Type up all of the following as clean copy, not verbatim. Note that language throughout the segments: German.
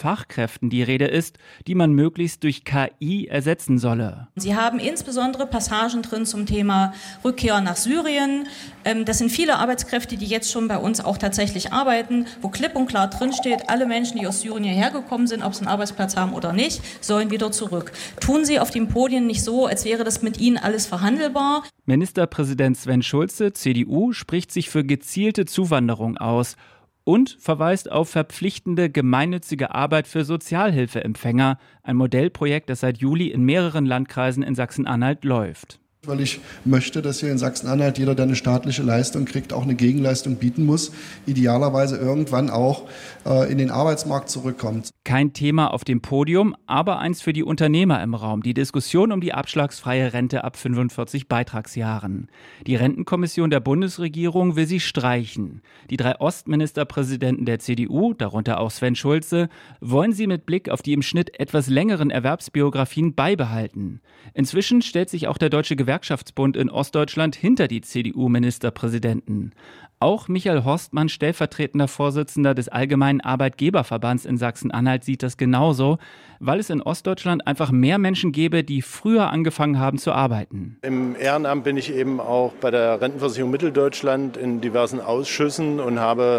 Fachkräften die Rede ist, die man möglichst durch KI ersetzen solle. Sie haben insbesondere Passagen drin zum Thema Rückkehr nach Syrien. Das sind viele Arbeitskräfte, die jetzt schon bei uns auch tatsächlich arbeiten, wo klipp und klar drinsteht, alle Menschen, die aus Syrien hierher gekommen sind, ob sie einen Arbeitsplatz haben oder nicht, sollen wieder zurück. Tun Sie auf den Podien nicht so, als wäre das mit Ihnen alles verhandelbar. Ministerpräsident Sven Schulze, CDU, spricht sich für gezielte Zuwanderung aus und verweist auf verpflichtende gemeinnützige Arbeit für Sozialhilfeempfänger, ein Modellprojekt, das seit Juli in mehreren Landkreisen in Sachsen-Anhalt läuft. Weil ich möchte, dass hier in Sachsen-Anhalt jeder, der eine staatliche Leistung kriegt, auch eine Gegenleistung bieten muss, idealerweise irgendwann auch in den Arbeitsmarkt zurückkommt. Kein Thema auf dem Podium, aber eins für die Unternehmer im Raum, die Diskussion um die abschlagsfreie Rente ab 45 Beitragsjahren. Die Rentenkommission der Bundesregierung will sie streichen. Die 3 Ostministerpräsidenten der CDU, darunter auch Sven Schulze, wollen sie mit Blick auf die im Schnitt etwas längeren Erwerbsbiografien beibehalten. Inzwischen stellt sich auch der Deutsche Gewerkschaftsbund in Ostdeutschland hinter die CDU-Ministerpräsidenten. Auch Michael Horstmann, stellvertretender Vorsitzender des Allgemeinen Arbeitgeberverbands in Sachsen-Anhalt, sieht das genauso, weil es in Ostdeutschland einfach mehr Menschen gäbe, die früher angefangen haben zu arbeiten. Im Ehrenamt bin ich eben auch bei der Rentenversicherung Mitteldeutschland in diversen Ausschüssen und habe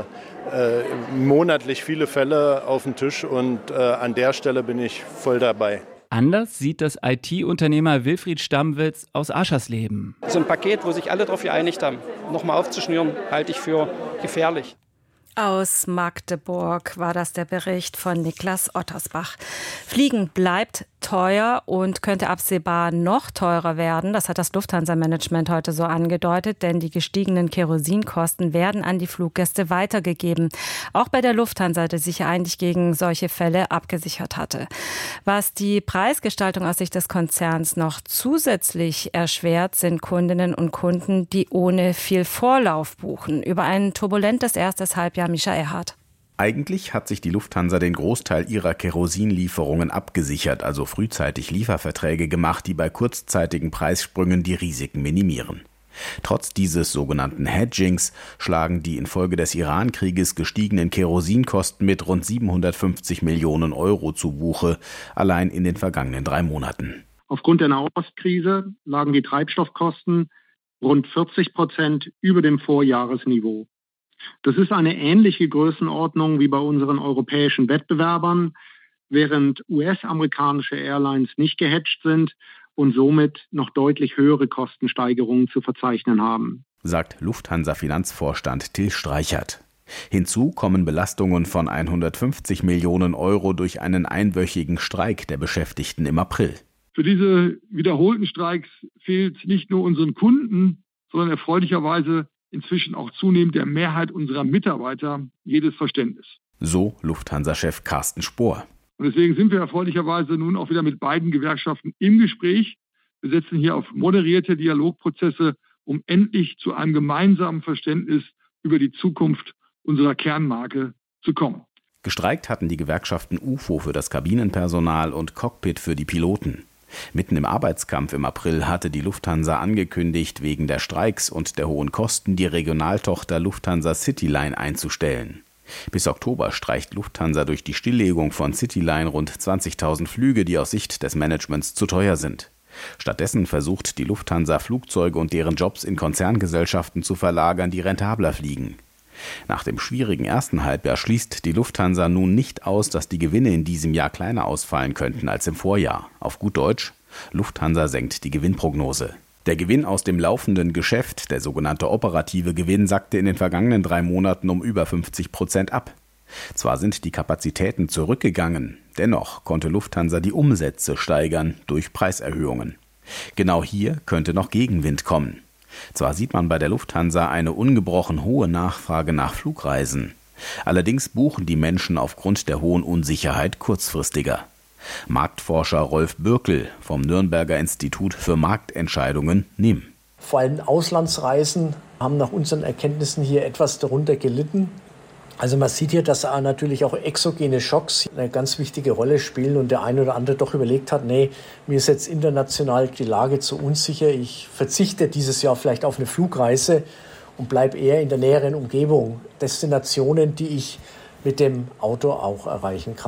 monatlich viele Fälle auf dem Tisch und an der Stelle bin ich voll dabei. Anders sieht das IT-Unternehmer Wilfried Stammwitz aus Aschersleben. So ein Paket, wo sich alle darauf geeinigt haben, nochmal aufzuschnüren, halte ich für gefährlich. Aus Magdeburg war das der Bericht von Niklas Ottersbach. Fliegen bleibt teuer und könnte absehbar noch teurer werden. Das hat das Lufthansa-Management heute so angedeutet, denn die gestiegenen Kerosinkosten werden an die Fluggäste weitergegeben. Auch bei der Lufthansa, die sich ja eigentlich gegen solche Fälle abgesichert hatte. Was die Preisgestaltung aus Sicht des Konzerns noch zusätzlich erschwert, sind Kundinnen und Kunden, die ohne viel Vorlauf buchen. Über ein turbulentes erstes Halbjahr, Mischa Erhardt. Eigentlich hat sich die Lufthansa den Großteil ihrer Kerosinlieferungen abgesichert, also frühzeitig Lieferverträge gemacht, die bei kurzzeitigen Preissprüngen die Risiken minimieren. Trotz dieses sogenannten Hedgings schlagen die infolge des Iran-Krieges gestiegenen Kerosinkosten mit rund 750 Millionen Euro zu Buche, allein in den vergangenen 3 Monaten. Aufgrund der Nahostkrise lagen die Treibstoffkosten rund 40% über dem Vorjahresniveau. Das ist eine ähnliche Größenordnung wie bei unseren europäischen Wettbewerbern, während US-amerikanische Airlines nicht gehedgt sind und somit noch deutlich höhere Kostensteigerungen zu verzeichnen haben, sagt Lufthansa-Finanzvorstand Till Streichert. Hinzu kommen Belastungen von 150 Millionen Euro durch einen einwöchigen Streik der Beschäftigten im April. Für diese wiederholten Streiks fehlt nicht nur unseren Kunden, sondern erfreulicherweise inzwischen auch zunehmend der Mehrheit unserer Mitarbeiter jedes Verständnis. So Lufthansa-Chef Carsten Spohr. Und deswegen sind wir erfreulicherweise nun auch wieder mit beiden Gewerkschaften im Gespräch. Wir setzen hier auf moderierte Dialogprozesse, um endlich zu einem gemeinsamen Verständnis über die Zukunft unserer Kernmarke zu kommen. Gestreikt hatten die Gewerkschaften UFO für das Kabinenpersonal und Cockpit für die Piloten. Mitten im Arbeitskampf im April hatte die Lufthansa angekündigt, wegen der Streiks und der hohen Kosten die Regionaltochter Lufthansa Cityline einzustellen. Bis Oktober streicht Lufthansa durch die Stilllegung von Cityline rund 20.000 Flüge, die aus Sicht des Managements zu teuer sind. Stattdessen versucht die Lufthansa Flugzeuge und deren Jobs in Konzerngesellschaften zu verlagern, die rentabler fliegen. Nach dem schwierigen ersten Halbjahr schließt die Lufthansa nun nicht aus, dass die Gewinne in diesem Jahr kleiner ausfallen könnten als im Vorjahr. Auf gut Deutsch, Lufthansa senkt die Gewinnprognose. Der Gewinn aus dem laufenden Geschäft, der sogenannte operative Gewinn, sackte in den vergangenen 3 Monaten um über 50% ab. Zwar sind die Kapazitäten zurückgegangen, dennoch konnte Lufthansa die Umsätze steigern durch Preiserhöhungen. Genau hier könnte noch Gegenwind kommen. Zwar sieht man bei der Lufthansa eine ungebrochen hohe Nachfrage nach Flugreisen. Allerdings buchen die Menschen aufgrund der hohen Unsicherheit kurzfristiger. Marktforscher Rolf Bürkel vom Nürnberger Institut für Marktentscheidungen NIM. Vor allem Auslandsreisen haben nach unseren Erkenntnissen hier etwas darunter gelitten. Also man sieht hier, dass natürlich auch exogene Schocks eine ganz wichtige Rolle spielen und der eine oder andere doch überlegt hat, nee, mir ist jetzt international die Lage zu unsicher, ich verzichte dieses Jahr vielleicht auf eine Flugreise und bleibe eher in der näheren Umgebung. Destinationen, die ich mit dem Auto auch erreichen kann.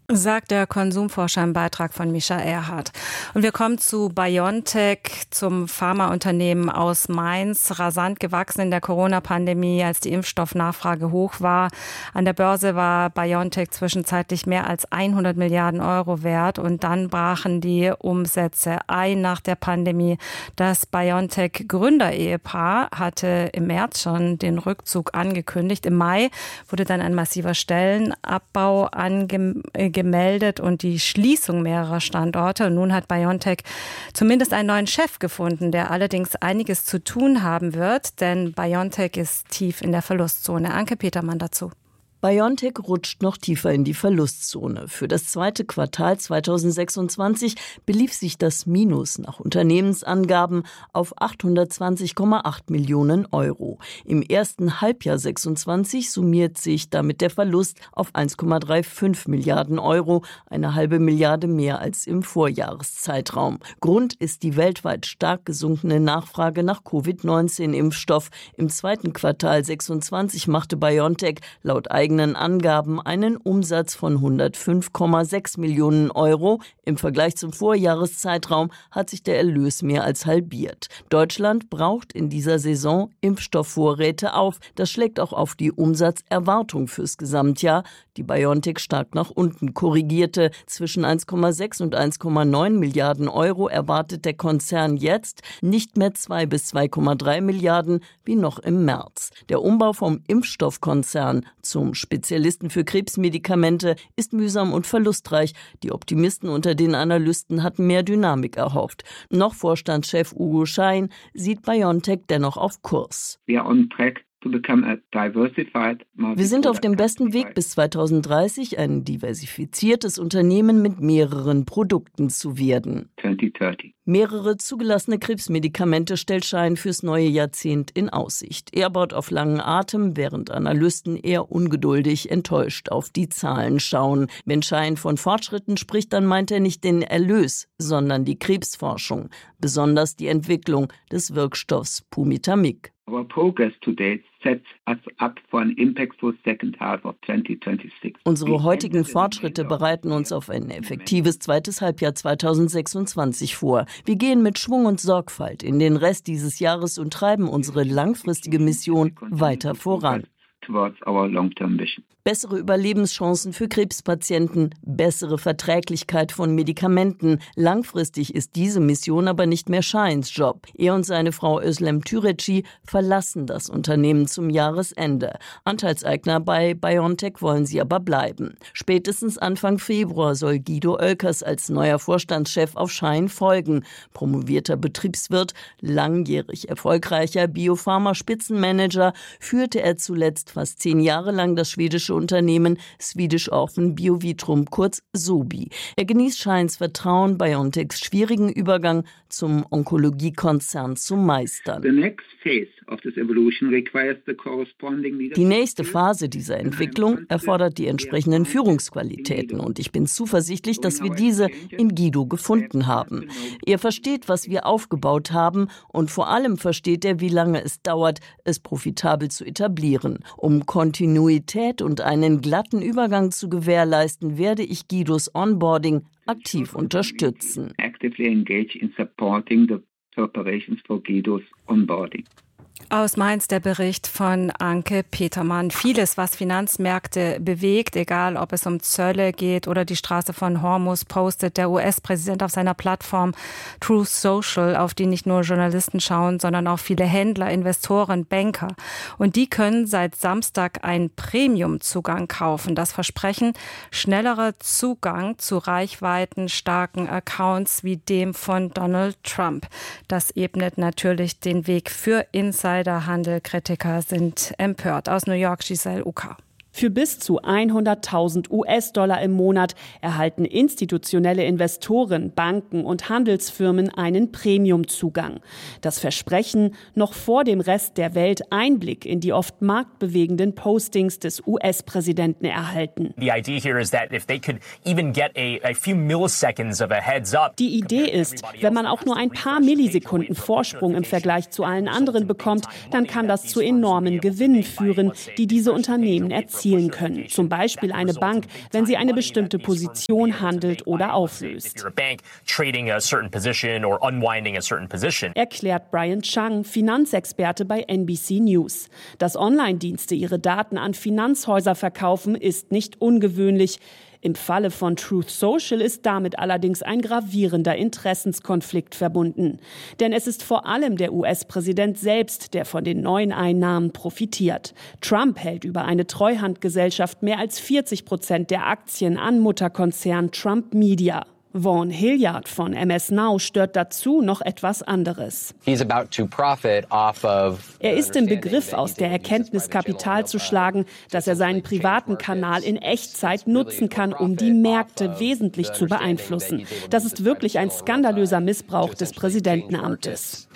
Sagt der Konsumforscher im Beitrag von Mischa Erhardt. Und wir kommen zu BioNTech, zum Pharmaunternehmen aus Mainz. Rasant gewachsen in der Corona-Pandemie, als die Impfstoffnachfrage hoch war. An der Börse war BioNTech zwischenzeitlich mehr als 100 Milliarden Euro wert. Und dann brachen die Umsätze ein nach der Pandemie. Das BioNTech-Gründerehepaar hatte im März schon den Rückzug angekündigt. Im Mai wurde dann ein massiver Stellenabbau gemeldet und die Schließung mehrerer Standorte. Und nun hat BioNTech zumindest einen neuen Chef gefunden, der allerdings einiges zu tun haben wird, denn BioNTech ist tief in der Verlustzone. Anke Petermann dazu. BioNTech rutscht noch tiefer in die Verlustzone. Für das zweite Quartal 2026 belief sich das Minus nach Unternehmensangaben auf 820,8 Millionen Euro. Im ersten Halbjahr 26 summiert sich damit der Verlust auf 1,35 Milliarden Euro, eine halbe Milliarde mehr als im Vorjahreszeitraum. Grund ist die weltweit stark gesunkene Nachfrage nach Covid-19-Impfstoff. Im zweiten Quartal 26 machte BioNTech laut eigenen Angaben einen Umsatz von 105,6 Millionen Euro. Im Vergleich zum Vorjahreszeitraum hat sich der Erlös mehr als halbiert. Deutschland braucht in dieser Saison Impfstoffvorräte auf. Das schlägt auch auf die Umsatzerwartung fürs Gesamtjahr, die BioNTech stark nach unten korrigierte. Zwischen 1,6 und 1,9 Milliarden Euro erwartet der Konzern jetzt, nicht mehr 2 bis 2,3 Milliarden wie noch im März. Der Umbau vom Impfstoffkonzern zum Spezialisten für Krebsmedikamente ist mühsam und verlustreich. Die Optimisten unter den Analysten hatten mehr Dynamik erhofft. Noch Vorstandschef Ugo Schein sieht BioNTech dennoch auf Kurs. We are on track. Wir sind auf dem besten Weg, bis 2030 ein diversifiziertes Unternehmen mit mehreren Produkten zu werden. 2030. Mehrere zugelassene Krebsmedikamente stellt Schein fürs neue Jahrzehnt in Aussicht. Er baut auf langen Atem, während Analysten eher ungeduldig enttäuscht auf die Zahlen schauen. Wenn Schein von Fortschritten spricht, dann meint er nicht den Erlös, sondern die Krebsforschung, besonders die Entwicklung des Wirkstoffs Pumitamig. Our progress to date sets us up for an impactful second half of 2026. Unsere heutigen Fortschritte bereiten uns auf ein effektives zweites Halbjahr 2026 vor. Wir gehen mit Schwung und Sorgfalt in den Rest dieses Jahres und treiben unsere langfristige Mission weiter voran. Towards our long-term vision. Bessere Überlebenschancen für Krebspatienten, bessere Verträglichkeit von Medikamenten. Langfristig ist diese Mission aber nicht mehr Scheins Job. Er und seine Frau Özlem Türeci verlassen das Unternehmen zum Jahresende. Anteilseigner bei BioNTech wollen sie aber bleiben. Spätestens Anfang Februar soll Guido Oelkers als neuer Vorstandschef auf Schein folgen. Promovierter Betriebswirt, langjährig erfolgreicher Biopharma-Spitzenmanager, führte er zuletzt fast 10 Jahre lang das schwedische Unternehmen Swedish Orphan Biovitrum, kurz SOBI. Er genießt Scheins Vertrauen, BioNTechs schwierigen Übergang zum Onkologiekonzern zu meistern. Die nächste Phase dieser Entwicklung erfordert die entsprechenden Führungsqualitäten und ich bin zuversichtlich, dass wir diese in Guido gefunden haben. Er versteht, was wir aufgebaut haben und vor allem versteht er, wie lange es dauert, es profitabel zu etablieren. Um Kontinuität und einen glatten Übergang zu gewährleisten, werde ich Guidos Onboarding aktiv unterstützen. Actively engage in supporting the preparations for Guido's onboarding. Aus Mainz der Bericht von Anke Petermann. Vieles, was Finanzmärkte bewegt, egal ob es um Zölle geht oder die Straße von Hormuz, postet der US-Präsident auf seiner Plattform Truth Social, auf die nicht nur Journalisten schauen, sondern auch viele Händler, Investoren, Banker. Und die können seit Samstag einen Premium-Zugang kaufen. Das Versprechen, schnellerer Zugang zu reichweitenstarken Accounts wie dem von Donald Trump. Das ebnet natürlich den Weg für Insiderhandel. Kritiker sind empört. Aus New York, Giselle Uka. Für bis zu 100.000 US-Dollar im Monat erhalten institutionelle Investoren, Banken und Handelsfirmen einen Premium-Zugang. Das Versprechen, noch vor dem Rest der Welt Einblick in die oft marktbewegenden Postings des US-Präsidenten erhalten. Die Idee ist, wenn man auch nur ein paar Millisekunden Vorsprung im Vergleich zu allen anderen bekommt, dann kann das zu enormen Gewinnen führen, die diese Unternehmen erzielen erzielen können. Zum Beispiel eine Bank, wenn sie eine bestimmte Position handelt oder auflöst. Erklärt Brian Chang, Finanzexperte bei NBC News. Dass Online-Dienste ihre Daten an Finanzhäuser verkaufen, ist nicht ungewöhnlich. Im Falle von Truth Social ist damit allerdings ein gravierender Interessenskonflikt verbunden. Denn es ist vor allem der US-Präsident selbst, der von den neuen Einnahmen profitiert. Trump hält über eine Treuhandgesellschaft mehr als 40% der Aktien an Mutterkonzern Trump Media. Vaughn Hilliard von MS Now stört dazu noch etwas anderes. Er ist im Begriff, aus der Erkenntnis Kapital zu schlagen, dass er seinen privaten Kanal in Echtzeit nutzen kann, um die Märkte wesentlich zu beeinflussen. Das ist wirklich ein skandalöser Missbrauch des Präsidentenamtes.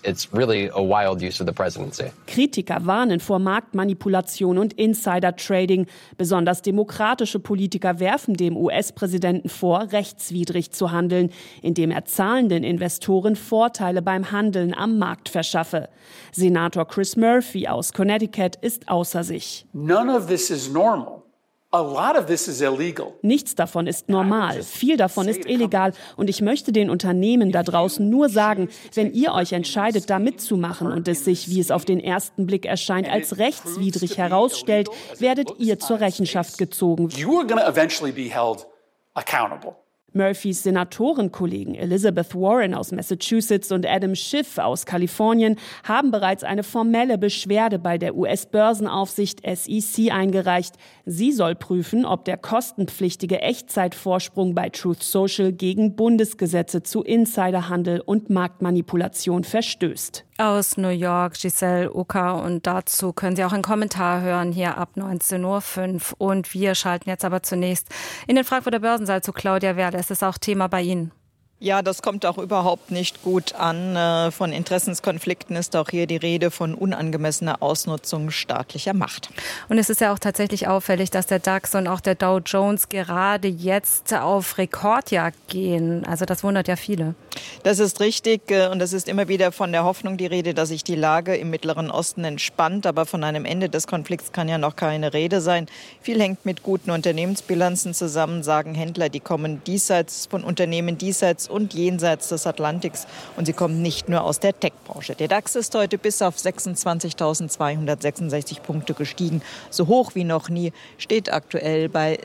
Kritiker warnen vor Marktmanipulation und Insider-Trading. Besonders demokratische Politiker werfen dem US-Präsidenten vor, rechtswidrig zu handeln, indem er zahlenden Investoren Vorteile beim Handeln am Markt verschaffe. Senator Chris Murphy aus Connecticut ist außer sich. None of this is normal. A lot of this is illegal. Nichts davon ist normal, viel davon ist illegal und ich möchte den Unternehmen da draußen nur sagen, wenn ihr euch entscheidet, da mitzumachen und es sich, wie es auf den ersten Blick erscheint, als rechtswidrig herausstellt, werdet ihr zur Rechenschaft gezogen. You are going to eventually be held accountable. Murphys Senatorenkollegen Elizabeth Warren aus Massachusetts und Adam Schiff aus Kalifornien haben bereits eine formelle Beschwerde bei der US-Börsenaufsicht SEC eingereicht. Sie soll prüfen, ob der kostenpflichtige Echtzeitvorsprung bei Truth Social gegen Bundesgesetze zu Insiderhandel und Marktmanipulation verstößt. Aus New York, Giselle Ucker, und dazu können Sie auch einen Kommentar hören hier ab 19.05 Uhr. Und wir schalten jetzt aber zunächst in den Frankfurter Börsensaal zu Claudia Werle. Es ist auch Thema bei Ihnen. Ja, das kommt auch überhaupt nicht gut an. Von Interessenskonflikten ist auch hier die Rede, von unangemessener Ausnutzung staatlicher Macht. Und es ist ja auch tatsächlich auffällig, dass der DAX und auch der Dow Jones gerade jetzt auf Rekordjagd gehen. Also das wundert ja viele. Das ist richtig und es ist immer wieder von der Hoffnung die Rede, dass sich die Lage im Mittleren Osten entspannt. Aber von einem Ende des Konflikts kann ja noch keine Rede sein. Viel hängt mit guten Unternehmensbilanzen zusammen, sagen Händler. Die kommen diesseits von Unternehmen diesseits und jenseits des Atlantiks. Und sie kommen nicht nur aus der Tech-Branche. Der DAX ist heute bis auf 26.266 Punkte gestiegen. So hoch wie noch nie, steht aktuell bei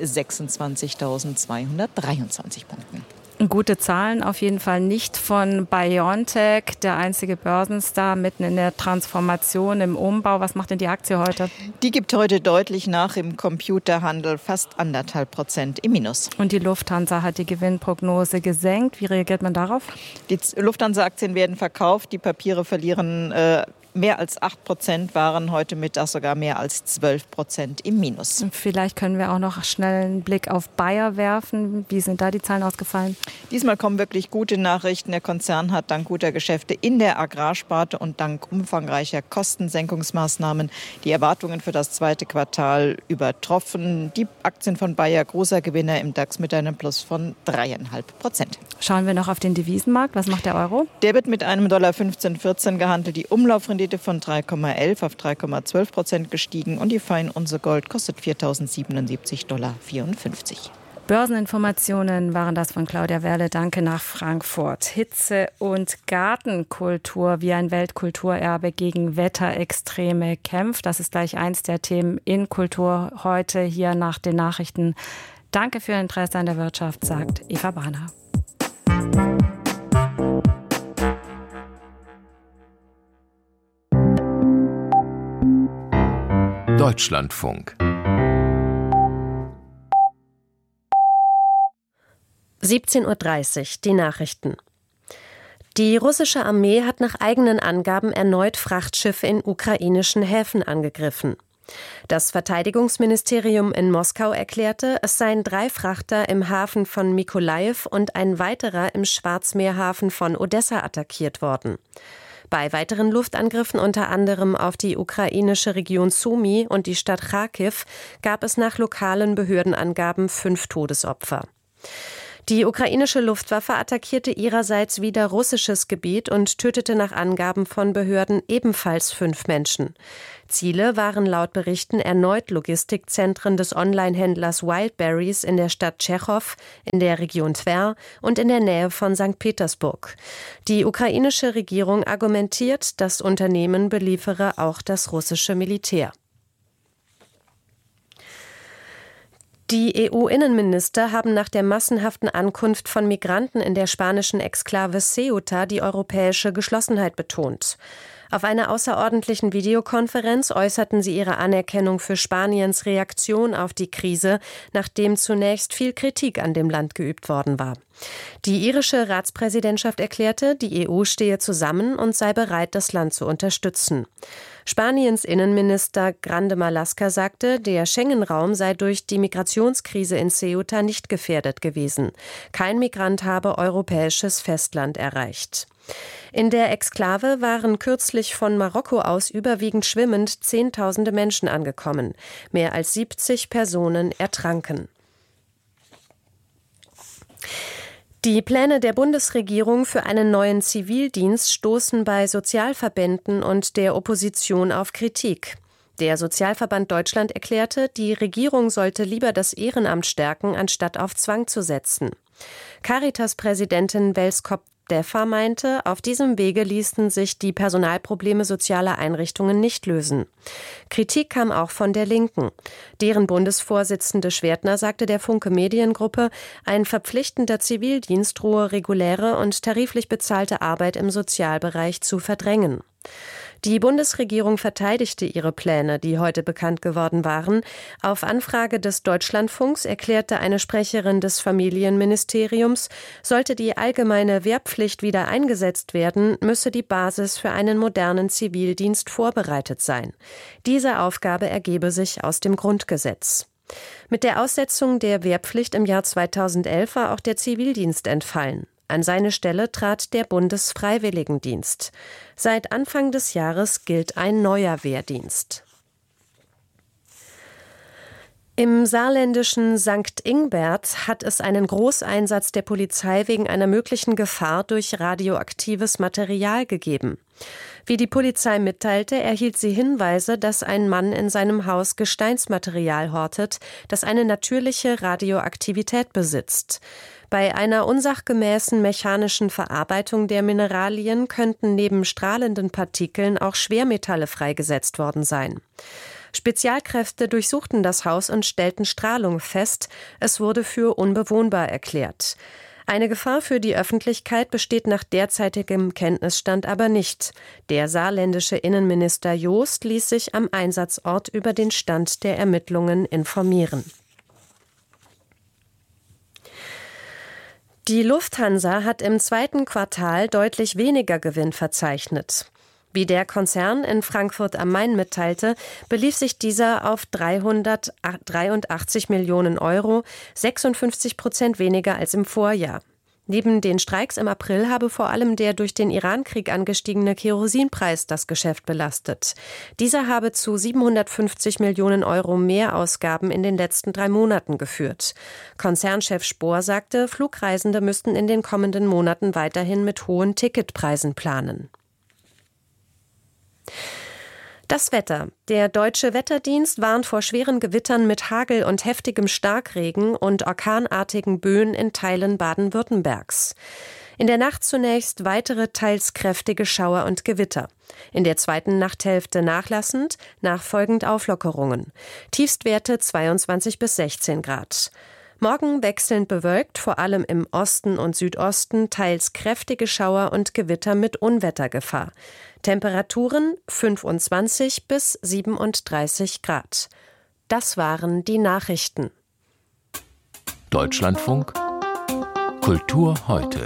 26.223 Punkten. Gute Zahlen auf jeden Fall nicht von BioNTech, der einzige Börsenstar mitten in der Transformation, im Umbau. Was macht denn die Aktie heute? Die gibt heute deutlich nach im Computerhandel, fast 1,5% im Minus. Und die Lufthansa hat die Gewinnprognose gesenkt. Wie reagiert man darauf? Die Lufthansa-Aktien werden verkauft, die Papiere verlieren mehr als 8%, waren heute Mittag sogar mehr als 12% im Minus. Vielleicht können wir auch noch schnell einen Blick auf Bayer werfen. Wie sind da die Zahlen ausgefallen? Diesmal kommen wirklich gute Nachrichten. Der Konzern hat dank guter Geschäfte in der Agrarsparte und dank umfangreicher Kostensenkungsmaßnahmen die Erwartungen für das zweite Quartal übertroffen. Die Aktien von Bayer, großer Gewinner im DAX mit einem Plus von 3,5%. Schauen wir noch auf den Devisenmarkt. Was macht der Euro? Der wird mit einem $15,14 gehandelt. Die Umlaufrendite von 3,11 auf 3,12% gestiegen und die Feinunze Gold kostet $4.077,54. Börseninformationen waren das von Claudia Werle. Danke nach Frankfurt. Hitze- und Gartenkultur wie ein Weltkulturerbe gegen Wetterextreme kämpft. Das ist gleich eins der Themen in Kultur heute hier nach den Nachrichten. Danke für Ihr Interesse an der Wirtschaft, sagt Eva Bahner. Deutschlandfunk 17:30 Uhr, die Nachrichten. Die russische Armee hat nach eigenen Angaben erneut Frachtschiffe in ukrainischen Häfen angegriffen. Das Verteidigungsministerium in Moskau erklärte, es seien 3 Frachter im Hafen von Mykolajiw und ein weiterer im Schwarzmeerhafen von Odessa attackiert worden. Bei weiteren Luftangriffen unter anderem auf die ukrainische Region Sumy und die Stadt Charkiw gab es nach lokalen Behördenangaben 5 Todesopfer. Die ukrainische Luftwaffe attackierte ihrerseits wieder russisches Gebiet und tötete nach Angaben von Behörden ebenfalls 5 Menschen. Ziele waren laut Berichten erneut Logistikzentren des Onlinehändlers Wildberries in der Stadt Tschechow, in der Region Tver und in der Nähe von St. Petersburg. Die ukrainische Regierung argumentiert, das Unternehmen beliefere auch das russische Militär. Die EU-Innenminister haben nach der massenhaften Ankunft von Migranten in der spanischen Exklave Ceuta die europäische Geschlossenheit betont. Auf einer außerordentlichen Videokonferenz äußerten sie ihre Anerkennung für Spaniens Reaktion auf die Krise, nachdem zunächst viel Kritik an dem Land geübt worden war. Die irische Ratspräsidentschaft erklärte, die EU stehe zusammen und sei bereit, das Land zu unterstützen. Spaniens Innenminister Grande Marlaska sagte, der Schengen-Raum sei durch die Migrationskrise in Ceuta nicht gefährdet gewesen. Kein Migrant habe europäisches Festland erreicht. In der Exklave waren kürzlich von Marokko aus überwiegend schwimmend Zehntausende Menschen angekommen. Mehr als 70 Personen ertranken. Die Pläne der Bundesregierung für einen neuen Zivildienst stoßen bei Sozialverbänden und der Opposition auf Kritik. Der Sozialverband Deutschland erklärte, die Regierung sollte lieber das Ehrenamt stärken, anstatt auf Zwang zu setzen. Caritas-Präsidentin Welskop-Deffer meinte, auf diesem Wege ließen sich die Personalprobleme sozialer Einrichtungen nicht lösen. Kritik kam auch von der Linken. Deren Bundesvorsitzende Schwertner sagte der Funke Mediengruppe, ein verpflichtender Zivildienst drohe reguläre und tariflich bezahlte Arbeit im Sozialbereich zu verdrängen. Die Bundesregierung verteidigte ihre Pläne, die heute bekannt geworden waren. Auf Anfrage des Deutschlandfunks erklärte eine Sprecherin des Familienministeriums, sollte die allgemeine Wehrpflicht wieder eingesetzt werden, müsse die Basis für einen modernen Zivildienst vorbereitet sein. Diese Aufgabe ergebe sich aus dem Grundgesetz. Mit der Aussetzung der Wehrpflicht im Jahr 2011 war auch der Zivildienst entfallen. An seine Stelle trat der Bundesfreiwilligendienst. Seit Anfang des Jahres gilt ein neuer Wehrdienst. Im saarländischen St. Ingbert hat es einen Großeinsatz der Polizei wegen einer möglichen Gefahr durch radioaktives Material gegeben. Wie die Polizei mitteilte, erhielt sie Hinweise, dass ein Mann in seinem Haus Gesteinsmaterial hortet, das eine natürliche Radioaktivität besitzt. Bei einer unsachgemäßen mechanischen Verarbeitung der Mineralien könnten neben strahlenden Partikeln auch Schwermetalle freigesetzt worden sein. Spezialkräfte durchsuchten das Haus und stellten Strahlung fest. Es wurde für unbewohnbar erklärt. Eine Gefahr für die Öffentlichkeit besteht nach derzeitigem Kenntnisstand aber nicht. Der saarländische Innenminister Joost ließ sich am Einsatzort über den Stand der Ermittlungen informieren. Die Lufthansa hat im 2. Quartal deutlich weniger Gewinn verzeichnet. Wie der Konzern in Frankfurt am Main mitteilte, belief sich dieser auf 383 Millionen Euro, 56% weniger als im Vorjahr. Neben den Streiks im April habe vor allem der durch den Irankrieg angestiegene Kerosinpreis das Geschäft belastet. Dieser habe zu 750 Millionen Euro Mehrausgaben in den letzten 3 Monaten geführt. Konzernchef Spohr sagte, Flugreisende müssten in den kommenden Monaten weiterhin mit hohen Ticketpreisen planen. Das Wetter. Der Deutsche Wetterdienst warnt vor schweren Gewittern mit Hagel und heftigem Starkregen und orkanartigen Böen in Teilen Baden-Württembergs. In der Nacht zunächst weitere teils kräftige Schauer und Gewitter. In der zweiten Nachthälfte nachlassend, nachfolgend Auflockerungen. Tiefstwerte 22 bis 16 Grad. Morgen wechselnd bewölkt, vor allem im Osten und Südosten, teils kräftige Schauer und Gewitter mit Unwettergefahr. Temperaturen 25 bis 37 Grad. Das waren die Nachrichten. Deutschlandfunk Kultur heute.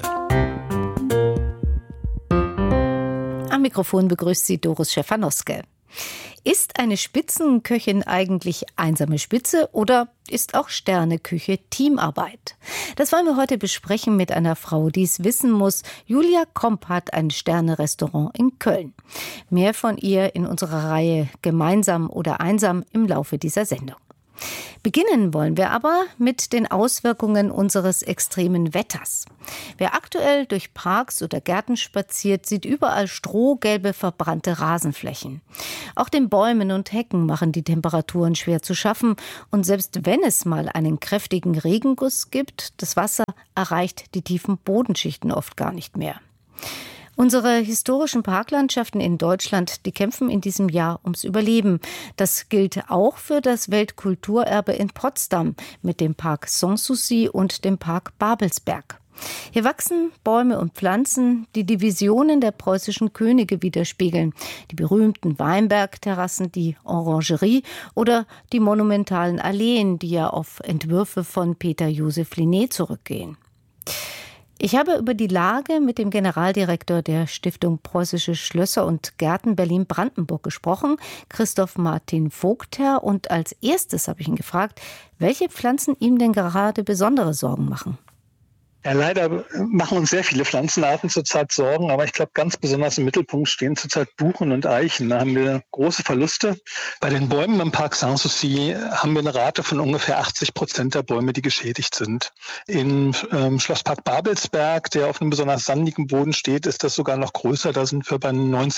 Am Mikrofon begrüßt Sie Doris Schefanowske. Ist eine Spitzenköchin eigentlich einsame Spitze oder ist auch Sterneküche Teamarbeit? Das wollen wir heute besprechen mit einer Frau, die es wissen muss. Julia Komp hat ein Sterne-Restaurant in Köln. Mehr von ihr in unserer Reihe Gemeinsam oder Einsam im Laufe dieser Sendung. Beginnen wollen wir aber mit den Auswirkungen unseres extremen Wetters. Wer aktuell durch Parks oder Gärten spaziert, sieht überall strohgelbe, verbrannte Rasenflächen. Auch den Bäumen und Hecken machen die Temperaturen schwer zu schaffen. Und selbst wenn es mal einen kräftigen Regenguss gibt, das Wasser erreicht die tiefen Bodenschichten oft gar nicht mehr. Unsere historischen Parklandschaften in Deutschland, die kämpfen in diesem Jahr ums Überleben. Das gilt auch für das Weltkulturerbe in Potsdam mit dem Park Sanssouci und dem Park Babelsberg. Hier wachsen Bäume und Pflanzen, die die Visionen der preußischen Könige widerspiegeln. Die berühmten Weinbergterrassen, die Orangerie oder die monumentalen Alleen, die ja auf Entwürfe von Peter Joseph Linné zurückgehen. Ich habe über die Lage mit dem Generaldirektor der Stiftung Preußische Schlösser und Gärten Berlin-Brandenburg gesprochen, Christoph Martin Vogtherr. Und als erstes habe ich ihn gefragt, welche Pflanzen ihm denn gerade besondere Sorgen machen. Ja, leider machen uns sehr viele Pflanzenarten zurzeit Sorgen, aber ich glaube, ganz besonders im Mittelpunkt stehen zurzeit Buchen und Eichen. Da haben wir große Verluste. Bei den Bäumen im Park Sanssouci haben wir eine Rate von ungefähr 80% der Bäume, die geschädigt sind. Im Schlosspark Babelsberg, der auf einem besonders sandigen Boden steht, ist das sogar noch größer. Da sind wir bei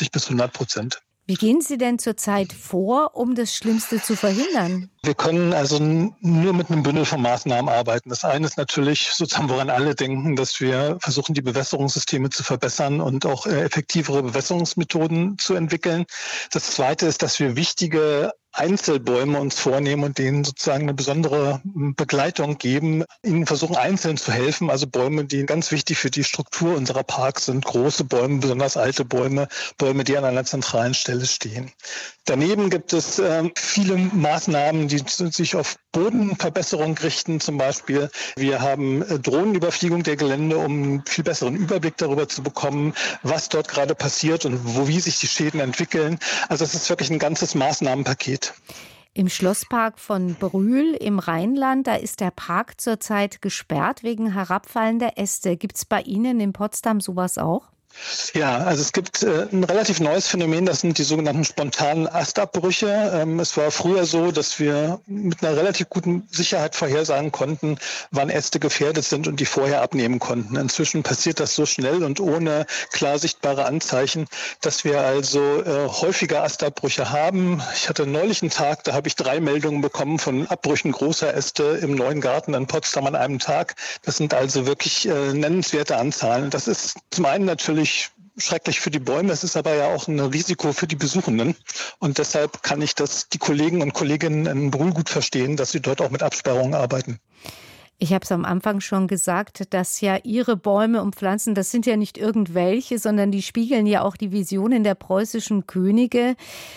90-100%. Wie gehen Sie denn zurzeit vor, um das Schlimmste zu verhindern? Wir können also nur mit einem Bündel von Maßnahmen arbeiten. Das eine ist natürlich sozusagen, woran alle denken, dass wir versuchen, die Bewässerungssysteme zu verbessern und auch effektivere Bewässerungsmethoden zu entwickeln. Das zweite ist, dass wir wichtige Einzelbäume uns vornehmen und denen sozusagen eine besondere Begleitung geben, ihnen versuchen einzeln zu helfen. Also Bäume, die ganz wichtig für die Struktur unserer Parks sind, große Bäume, besonders alte Bäume, Bäume, die an einer zentralen Stelle stehen. Daneben gibt es viele Maßnahmen, die sich auf Bodenverbesserung richten. Zum Beispiel, wir haben Drohnenüberfliegung der Gelände, um einen viel besseren Überblick darüber zu bekommen, was dort gerade passiert und wie sich die Schäden entwickeln. Also es ist wirklich ein ganzes Maßnahmenpaket. Im Schlosspark von Brühl im Rheinland, da ist der Park zurzeit gesperrt wegen herabfallender Äste. Gibt es bei Ihnen in Potsdam sowas auch? Ja, also es gibt ein relativ neues Phänomen, das sind die sogenannten spontanen Astabbrüche. Es war früher so, dass wir mit einer relativ guten Sicherheit vorhersagen konnten, wann Äste gefährdet sind und die vorher abnehmen konnten. Inzwischen passiert das so schnell und ohne klar sichtbare Anzeichen, dass wir also häufiger Astabbrüche haben. Ich hatte neulich einen Tag, da habe ich 3 Meldungen bekommen von Abbrüchen großer Äste im Neuen Garten in Potsdam an einem Tag. Das sind also wirklich nennenswerte Anzahlen. Das ist zum einen natürlich schrecklich für die Bäume, es ist aber ja auch ein Risiko für die Besuchenden. Und deshalb kann ich das die Kollegen und Kolleginnen in Brühl gut verstehen, dass sie dort auch mit Absperrungen arbeiten. Ich habe es am Anfang schon gesagt, dass ja Ihre Bäume und Pflanzen, das sind ja nicht irgendwelche, sondern die spiegeln ja auch die Visionen der preußischen Könige.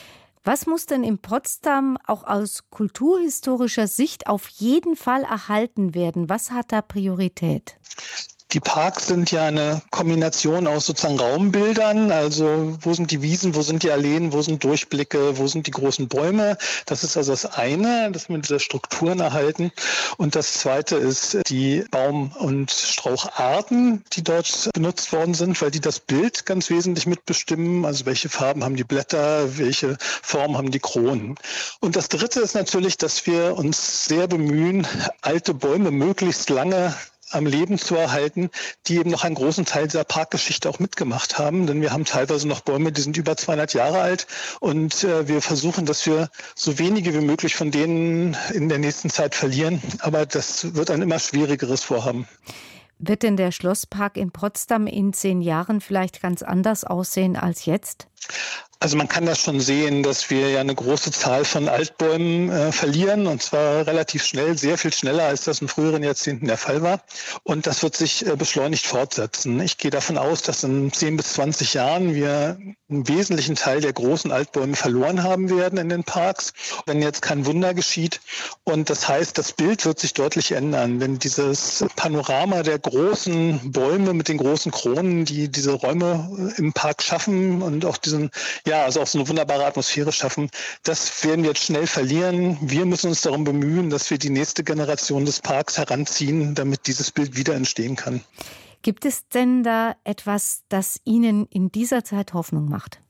Was muss denn in Potsdam auch aus kulturhistorischer Sicht auf jeden Fall erhalten werden? Was hat da Priorität? Die Parks sind ja eine Kombination aus sozusagen Raumbildern, also wo sind die Wiesen, wo sind die Alleen, wo sind Durchblicke, wo sind die großen Bäume. Das ist also das eine, dass wir diese Strukturen erhalten. Und das zweite ist die Baum- und Straucharten, die dort benutzt worden sind, weil die das Bild ganz wesentlich mitbestimmen. Also welche Farben haben die Blätter, welche Form haben die Kronen. Und das dritte ist natürlich, dass wir uns sehr bemühen, alte Bäume möglichst lange am Leben zu erhalten, die eben noch einen großen Teil dieser Parkgeschichte auch mitgemacht haben. Denn wir haben teilweise noch Bäume, die sind über 200 Jahre alt. Und wir versuchen, dass wir so wenige wie möglich von denen in der nächsten Zeit verlieren. Aber das wird ein immer schwierigeres Vorhaben. Wird denn der Schlosspark in Potsdam in 10 Jahren vielleicht ganz anders aussehen als jetzt? Also man kann das schon sehen, dass wir ja eine große Zahl von Altbäumen verlieren, und zwar relativ schnell, sehr viel schneller, als das in früheren Jahrzehnten der Fall war. Und das wird sich beschleunigt fortsetzen. Ich gehe davon aus, dass in 10 bis 20 Jahren wir einen wesentlichen Teil der großen Altbäume verloren haben werden in den Parks, wenn jetzt kein Wunder geschieht. Und das heißt, das Bild wird sich deutlich ändern, wenn dieses Panorama der großen Bäume mit den großen Kronen, die diese Räume im Park schaffen und auch diesen, ja, also auch so eine wunderbare Atmosphäre schaffen, das werden wir jetzt schnell verlieren. Wir müssen uns darum bemühen, dass wir die nächste Generation des Parks heranziehen, damit dieses Bild wieder entstehen kann. Gibt es denn da etwas, das Ihnen in dieser Zeit Hoffnung macht?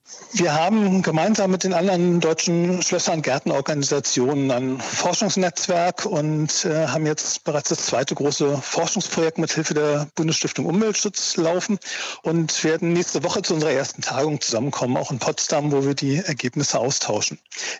Wir haben gemeinsam mit den anderen deutschen Schlösser- und Gärtenorganisationen ein Forschungsnetzwerk und haben jetzt bereits das zweite große Forschungsprojekt mit Hilfe der Bundesstiftung Umweltschutz laufen und werden nächste Woche zu unserer ersten Tagung zusammenkommen, auch in Potsdam, wo wir die Ergebnisse austauschen.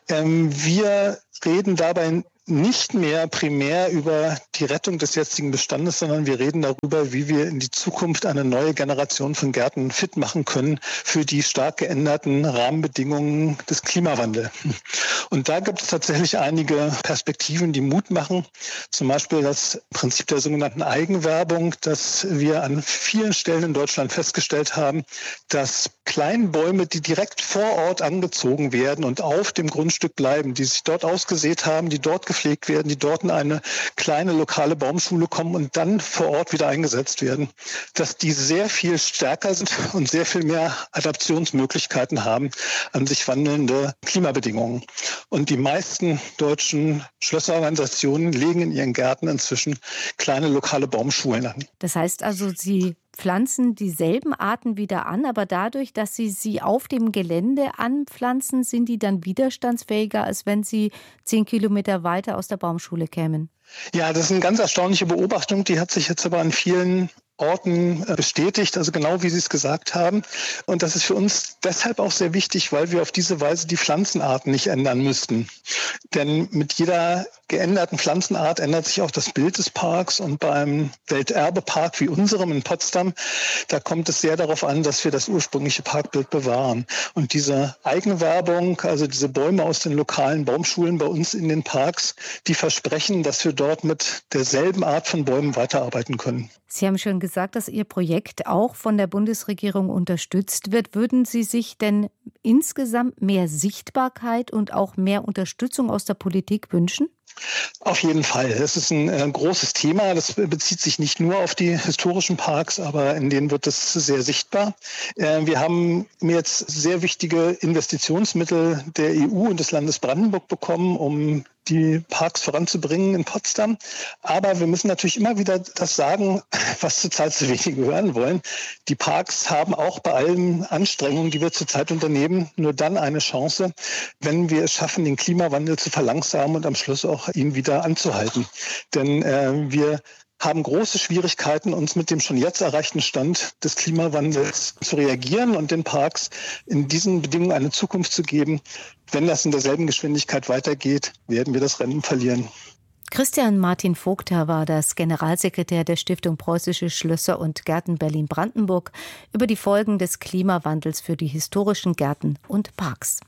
Wir reden dabei nicht mehr primär über die Rettung des jetzigen Bestandes, sondern wir reden darüber, wie wir in die Zukunft eine neue Generation von Gärten fit machen können für die stark geänderten Rahmenbedingungen des Klimawandels. Und da gibt es tatsächlich einige Perspektiven, die Mut machen. Zum Beispiel das Prinzip der sogenannten Eigenwerbung, dass wir an vielen Stellen in Deutschland festgestellt haben, dass Kleinbäume, die direkt vor Ort angezogen werden und auf dem Grundstück bleiben, die sich dort ausgesät haben, die dort gepflegt werden, die dort in eine kleine lokale Baumschule kommen und dann vor Ort wieder eingesetzt werden, dass die sehr viel stärker sind und sehr viel mehr Adaptionsmöglichkeiten haben an sich wandelnde Klimabedingungen. Und die meisten deutschen Schlösserorganisationen legen in ihren Gärten inzwischen kleine lokale Baumschulen an. Das heißt also, Sie pflanzen dieselben Arten wieder an, aber dadurch, dass Sie auf dem Gelände anpflanzen, sind die dann widerstandsfähiger, als wenn Sie 10 Kilometer weiter aus der Baumschule kämen? Ja, das ist eine ganz erstaunliche Beobachtung. Die hat sich jetzt aber an vielen Orten bestätigt, also genau wie Sie es gesagt haben. Und das ist für uns deshalb auch sehr wichtig, weil wir auf diese Weise die Pflanzenarten nicht ändern müssten. Denn mit jeder geänderten Pflanzenart ändert sich auch das Bild des Parks. Und beim Welterbepark wie unserem in Potsdam, da kommt es sehr darauf an, dass wir das ursprüngliche Parkbild bewahren. Und diese Eigenwerbung, also diese Bäume aus den lokalen Baumschulen bei uns in den Parks, die versprechen, dass wir dort mit derselben Art von Bäumen weiterarbeiten können. Sie haben schon gesagt, dass Ihr Projekt auch von der Bundesregierung unterstützt wird. Würden Sie sich denn insgesamt mehr Sichtbarkeit und auch mehr Unterstützung aus der Politik wünschen? Auf jeden Fall. Das ist ein großes Thema. Das bezieht sich nicht nur auf die historischen Parks, aber in denen wird es sehr sichtbar. Wir haben jetzt sehr wichtige Investitionsmittel der EU und des Landes Brandenburg bekommen, um die Parks voranzubringen in Potsdam. Aber wir müssen natürlich immer wieder das sagen, was zurzeit zu wenige hören wollen. Die Parks haben auch bei allen Anstrengungen, die wir zurzeit unternehmen, nur dann eine Chance, wenn wir es schaffen, den Klimawandel zu verlangsamen und am Schluss auch ihn wieder anzuhalten. Denn wir haben große Schwierigkeiten, uns mit dem schon jetzt erreichten Stand des Klimawandels zu reagieren und den Parks in diesen Bedingungen eine Zukunft zu geben. Wenn das in derselben Geschwindigkeit weitergeht, werden wir das Rennen verlieren. Christian Martin Vogter war das Generalsekretär der Stiftung Preußische Schlösser und Gärten Berlin-Brandenburg über die Folgen des Klimawandels für die historischen Gärten und Parks.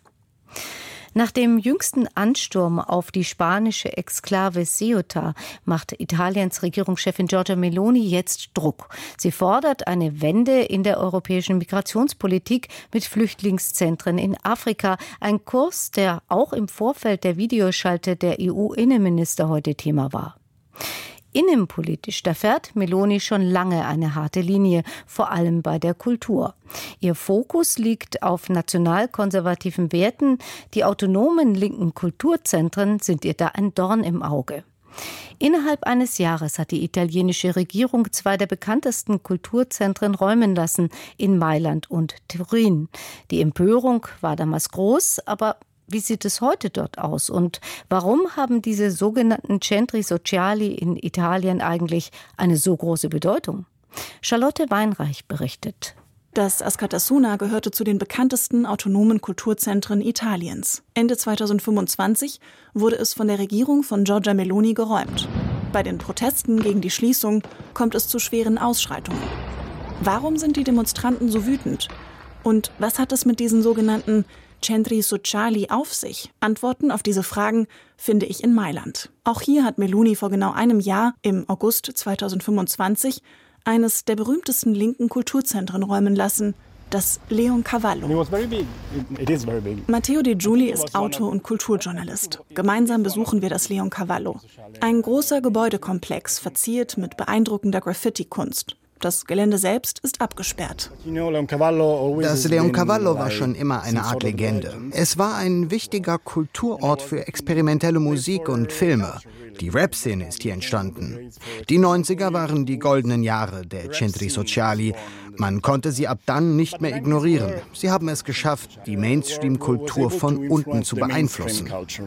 Nach dem jüngsten Ansturm auf die spanische Exklave Ceuta macht Italiens Regierungschefin Giorgia Meloni jetzt Druck. Sie fordert eine Wende in der europäischen Migrationspolitik mit Flüchtlingszentren in Afrika. Ein Kurs, der auch im Vorfeld der Videoschalte der EU-Innenminister heute Thema war. Innenpolitisch, da fährt Meloni schon lange eine harte Linie, vor allem bei der Kultur. Ihr Fokus liegt auf nationalkonservativen Werten. Die autonomen linken Kulturzentren sind ihr da ein Dorn im Auge. Innerhalb eines Jahres hat die italienische Regierung zwei der bekanntesten Kulturzentren räumen lassen, in Mailand und Turin. Die Empörung war damals groß, aber wie sieht es heute dort aus? Und warum haben diese sogenannten Centri Sociali in Italien eigentlich eine so große Bedeutung? Charlotte Weinreich berichtet. Das Askatasuna gehörte zu den bekanntesten autonomen Kulturzentren Italiens. Ende 2025 wurde es von der Regierung von Giorgia Meloni geräumt. Bei den Protesten gegen die Schließung kommt es zu schweren Ausschreitungen. Warum sind die Demonstranten so wütend? Und was hat es mit diesen sogenannten Centri Sociali auf sich? Antworten auf diese Fragen finde ich in Mailand. Auch hier hat Meloni vor genau einem Jahr, im August 2025, eines der berühmtesten linken Kulturzentren räumen lassen, das Leoncavallo. Matteo De Giuli ist Autor und Kulturjournalist. Gemeinsam besuchen wir das Leoncavallo. Ein großer Gebäudekomplex, verziert mit beeindruckender Graffiti-Kunst. Das Gelände selbst ist abgesperrt. Das Leoncavallo war schon immer eine Art Legende. Es war ein wichtiger Kulturort für experimentelle Musik und Filme. Die Rap-Szene ist hier entstanden. Die 90er waren die goldenen Jahre der Centri Sociali. Man konnte sie ab dann nicht mehr ignorieren. Sie haben es geschafft, die Mainstream-Kultur von unten zu beeinflussen.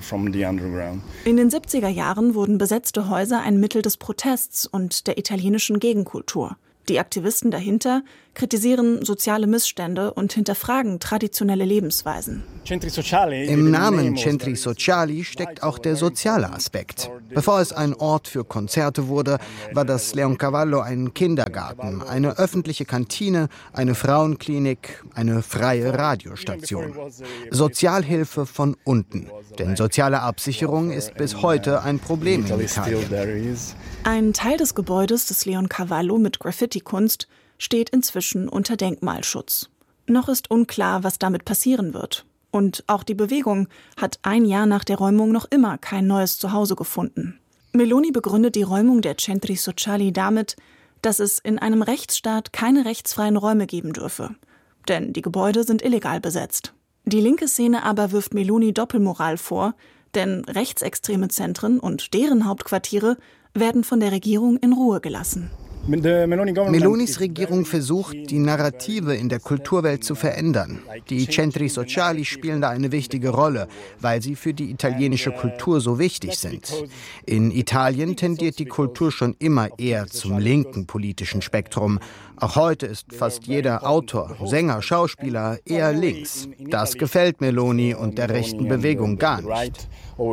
In den 70er Jahren wurden besetzte Häuser ein Mittel des Protests und der italienischen Gegenkultur. Die Aktivisten dahinter kritisieren soziale Missstände und hinterfragen traditionelle Lebensweisen. Im Namen Centri Sociali steckt auch der soziale Aspekt. Bevor es ein Ort für Konzerte wurde, war das Leoncavallo ein Kindergarten, eine öffentliche Kantine, eine Frauenklinik, eine freie Radiostation. Sozialhilfe von unten, denn soziale Absicherung ist bis heute ein Problem in Italien. Ein Teil des Gebäudes des Leoncavallo mit Graffiti-Kunst steht inzwischen unter Denkmalschutz. Noch ist unklar, was damit passieren wird. Und auch die Bewegung hat ein Jahr nach der Räumung noch immer kein neues Zuhause gefunden. Meloni begründet die Räumung der Centri Sociali damit, dass es in einem Rechtsstaat keine rechtsfreien Räume geben dürfe. Denn die Gebäude sind illegal besetzt. Die linke Szene aber wirft Meloni Doppelmoral vor, denn rechtsextreme Zentren und deren Hauptquartiere werden von der Regierung in Ruhe gelassen. Melonis Regierung versucht, die Narrative in der Kulturwelt zu verändern. Die Centri Sociali spielen da eine wichtige Rolle, weil sie für die italienische Kultur so wichtig sind. In Italien tendiert die Kultur schon immer eher zum linken politischen Spektrum. Auch heute ist fast jeder Autor, Sänger, Schauspieler eher links. Das gefällt Meloni und der rechten Bewegung gar nicht.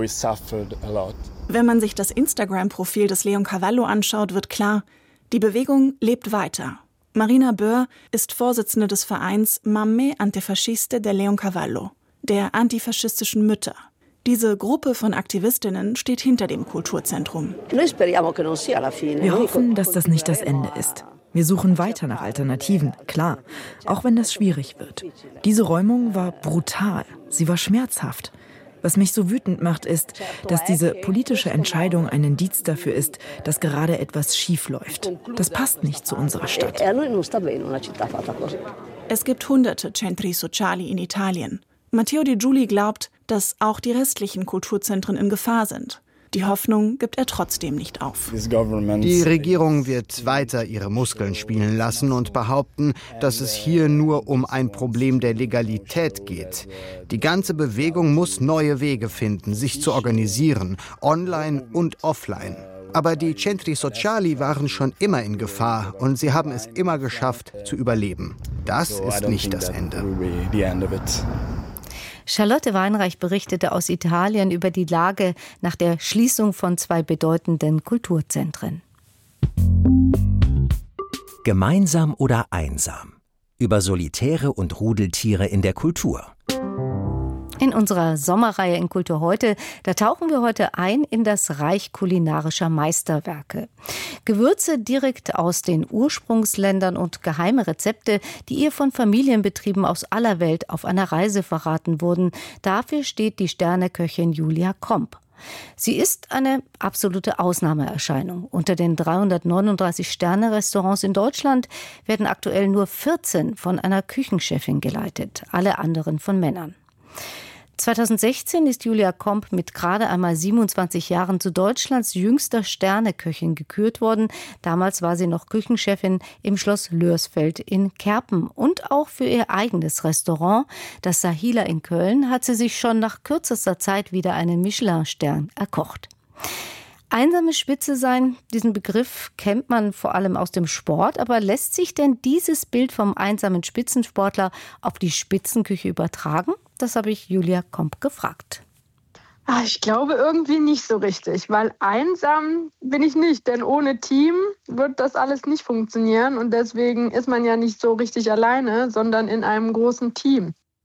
Wenn man sich das Instagram-Profil des Leoncavallo anschaut, wird klar, die Bewegung lebt weiter. Marina Böhr ist Vorsitzende des Vereins Mamme Antifasciste del Leoncavallo, der antifaschistischen Mütter. Diese Gruppe von Aktivistinnen steht hinter dem Kulturzentrum. Wir hoffen, dass das nicht das Ende ist. Wir suchen weiter nach Alternativen, klar, auch wenn das schwierig wird. Diese Räumung war brutal, sie war schmerzhaft. Was mich so wütend macht, ist, dass diese politische Entscheidung ein Indiz dafür ist, dass gerade etwas schief läuft. Das passt nicht zu unserer Stadt. Es gibt hunderte Centri Sociali in Italien. Matteo Di Giuli glaubt, dass auch die restlichen Kulturzentren in Gefahr sind. Die Hoffnung gibt er trotzdem nicht auf. Die Regierung wird weiter ihre Muskeln spielen lassen und behaupten, dass es hier nur um ein Problem der Legalität geht. Die ganze Bewegung muss neue Wege finden, sich zu organisieren, online und offline. Aber die Centri Sociali waren schon immer in Gefahr und sie haben es immer geschafft, zu überleben. Das ist nicht das Ende. Charlotte Weinreich berichtete aus Italien über die Lage nach der Schließung von 2 bedeutenden Kulturzentren. Gemeinsam oder einsam? Über Solitäre und Rudeltiere in der Kultur. In unserer Sommerreihe in Kultur heute, da tauchen wir heute ein in das Reich kulinarischer Meisterwerke. Gewürze direkt aus den Ursprungsländern und geheime Rezepte, die ihr von Familienbetrieben aus aller Welt auf einer Reise verraten wurden. Dafür steht die Sterneköchin Julia Komp. Sie ist eine absolute Ausnahmeerscheinung. Unter den 339 Sterne-Restaurants in Deutschland werden aktuell nur 14 von einer Küchenchefin geleitet, alle anderen von Männern. 2016 ist Julia Komp mit gerade einmal 27 Jahren zu Deutschlands jüngster Sterneköchin gekürt worden. Damals war sie noch Küchenchefin im Schloss Lörsfeld in Kerpen. Und auch für ihr eigenes Restaurant, das Sahila in Köln, hat sie sich schon nach kürzester Zeit wieder einen Michelin-Stern erkocht. Einsame Spitze sein, diesen Begriff kennt man vor allem aus dem Sport, aber lässt sich denn dieses Bild vom einsamen Spitzensportler auf die Spitzenküche übertragen? Das habe ich Julia Komp gefragt. Ich glaube irgendwie nicht so richtig, weil einsam bin ich nicht, denn ohne Team wird das alles nicht funktionieren und deswegen ist man ja nicht so richtig alleine, sondern in einem großen Team.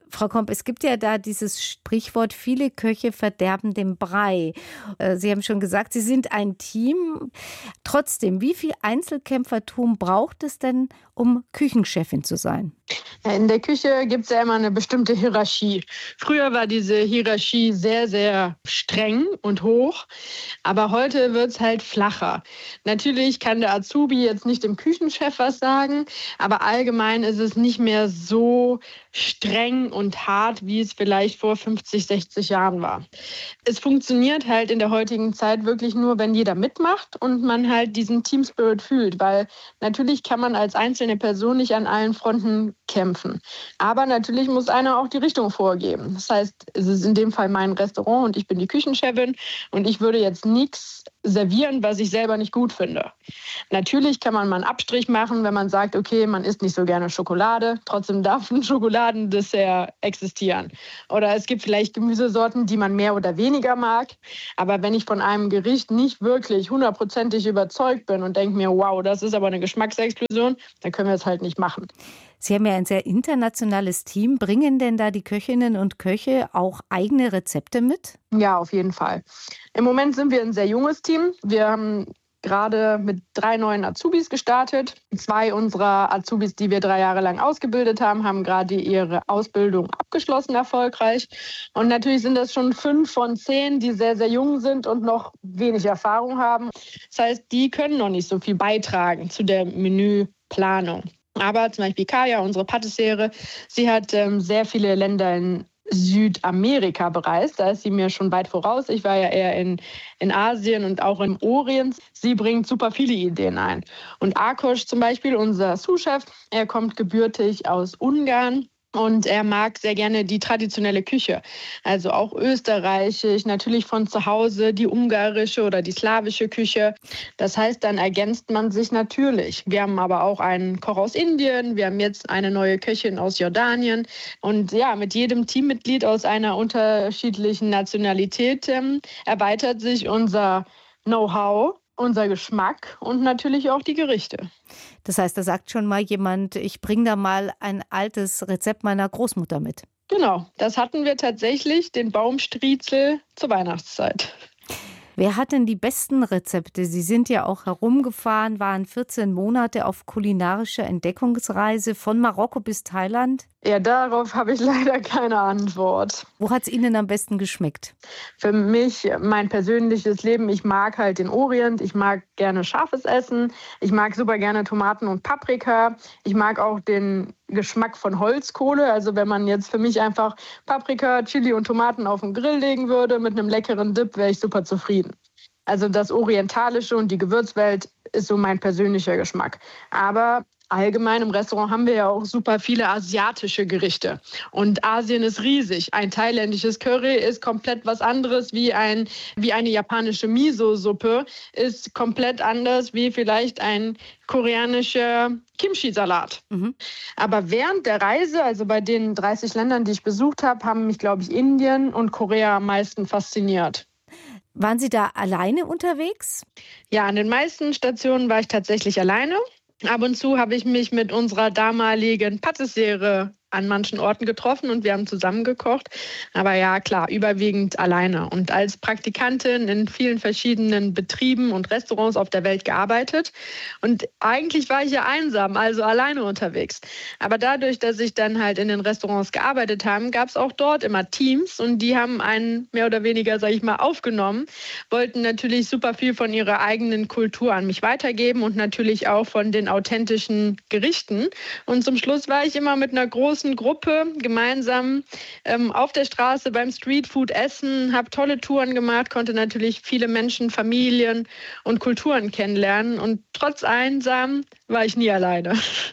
Frau Komp, es gibt ja da dieses Sprichwort, viele Köche verderben den Brei. Sie haben schon gesagt, Sie sind ein Team. Trotzdem, wie viel Einzelkämpfertum braucht es denn, um Küchenchefin zu sein? In der Küche gibt es ja immer eine bestimmte Hierarchie. Früher war diese Hierarchie sehr, sehr streng und hoch, aber heute wird es halt flacher. Natürlich kann der Azubi jetzt nicht dem Küchenchef was sagen, aber allgemein ist es nicht mehr so streng und hart, wie es vielleicht vor 50, 60 Jahren war. Es funktioniert halt in der heutigen Zeit wirklich nur, wenn jeder mitmacht und man halt diesen Team Spirit fühlt, weil natürlich kann man als einzelne Person nicht an allen Fronten kämpfen. Aber natürlich muss einer auch die Richtung vorgeben. Das heißt, es ist in dem Fall mein Restaurant und ich bin die Küchenchefin und ich würde jetzt nichts servieren, was ich selber nicht gut finde. Natürlich kann man mal einen Abstrich machen, wenn man sagt, okay, man isst nicht so gerne Schokolade, trotzdem darf ein Schokoladendessert existieren. Oder es gibt vielleicht Gemüsesorten, die man mehr oder weniger mag. Aber wenn ich von einem Gericht nicht wirklich 100%ig überzeugt bin und denke mir, wow, das ist aber eine Geschmacksexplosion, dann können wir es halt nicht machen. Sie haben ja ein sehr internationales Team. Bringen denn da die Köchinnen und Köche auch eigene Rezepte mit? Ja, auf jeden Fall. Im Moment sind wir ein sehr junges Team. Wir haben gerade mit 3 neuen Azubis gestartet. 2 unserer Azubis, die wir 3 Jahre lang ausgebildet haben, haben gerade ihre Ausbildung abgeschlossen erfolgreich. Und natürlich sind das schon 5 von 10, die sehr, sehr jung sind und noch wenig Erfahrung haben. Das heißt, die können noch nicht so viel beitragen zu der Menüplanung. Aber zum Beispiel Kaya, unsere Patissiere, sie hat sehr viele Länder in Südamerika bereist. Da ist sie mir schon weit voraus. Ich war ja eher in Asien und auch im Orient. Sie bringt super viele Ideen ein. Und Ákos zum Beispiel, unser Sous-Chef, er kommt gebürtig aus Ungarn. Und er mag sehr gerne die traditionelle Küche, also auch österreichisch, natürlich von zu Hause die ungarische oder die slawische Küche. Das heißt, dann ergänzt man sich natürlich. Wir haben aber auch einen Koch aus Indien, wir haben jetzt eine neue Köchin aus Jordanien. Und ja, mit jedem Teammitglied aus einer unterschiedlichen Nationalität erweitert sich unser Know-how, unser Geschmack und natürlich auch die Gerichte. Das heißt, da sagt schon mal jemand, ich bringe da mal ein altes Rezept meiner Großmutter mit. Genau, das hatten wir tatsächlich, den Baumstriezel zur Weihnachtszeit. Wer hat denn die besten Rezepte? Sie sind ja auch herumgefahren, waren 14 Monate auf kulinarischer Entdeckungsreise von Marokko bis Thailand. Ja, darauf habe ich leider keine Antwort. Wo hat es Ihnen am besten geschmeckt? Für mich, mein persönliches Leben, ich mag halt den Orient, ich mag gerne scharfes Essen, ich mag super gerne Tomaten und Paprika, ich mag auch den Geschmack von Holzkohle. Also wenn man jetzt für mich einfach Paprika, Chili und Tomaten auf den Grill legen würde mit einem leckeren Dip, wäre ich super zufrieden. Also das Orientalische und die Gewürzwelt ist so mein persönlicher Geschmack. Aber allgemein im Restaurant haben wir ja auch super viele asiatische Gerichte. Und Asien ist riesig. Ein thailändisches Curry ist komplett was anderes wie eine japanische Miso-Suppe, ist komplett anders wie vielleicht ein koreanischer Kimchi-Salat. Aber während der Reise, also bei den 30 Ländern, die ich besucht habe, haben mich, glaube ich, Indien und Korea am meisten fasziniert. Waren Sie da alleine unterwegs? Ja, an den meisten Stationen war ich tatsächlich alleine. Ab und zu habe ich mich mit unserer damaligen Patissiere an manchen Orten getroffen und wir haben zusammen gekocht. Aber ja, klar, überwiegend alleine. Und als Praktikantin in vielen verschiedenen Betrieben und Restaurants auf der Welt gearbeitet. Und eigentlich war ich ja einsam, also alleine unterwegs. Aber dadurch, dass ich dann halt in den Restaurants gearbeitet habe, gab es auch dort immer Teams und die haben einen mehr oder weniger, sage ich mal, aufgenommen, wollten natürlich super viel von ihrer eigenen Kultur an mich weitergeben und natürlich auch von den authentischen Gerichten. Und zum Schluss war ich immer mit einer großen Gruppe gemeinsam auf der Straße beim Streetfood essen, habe tolle Touren gemacht, konnte natürlich viele Menschen, Familien und Kulturen kennenlernen und trotz einsam war ich nie alleine.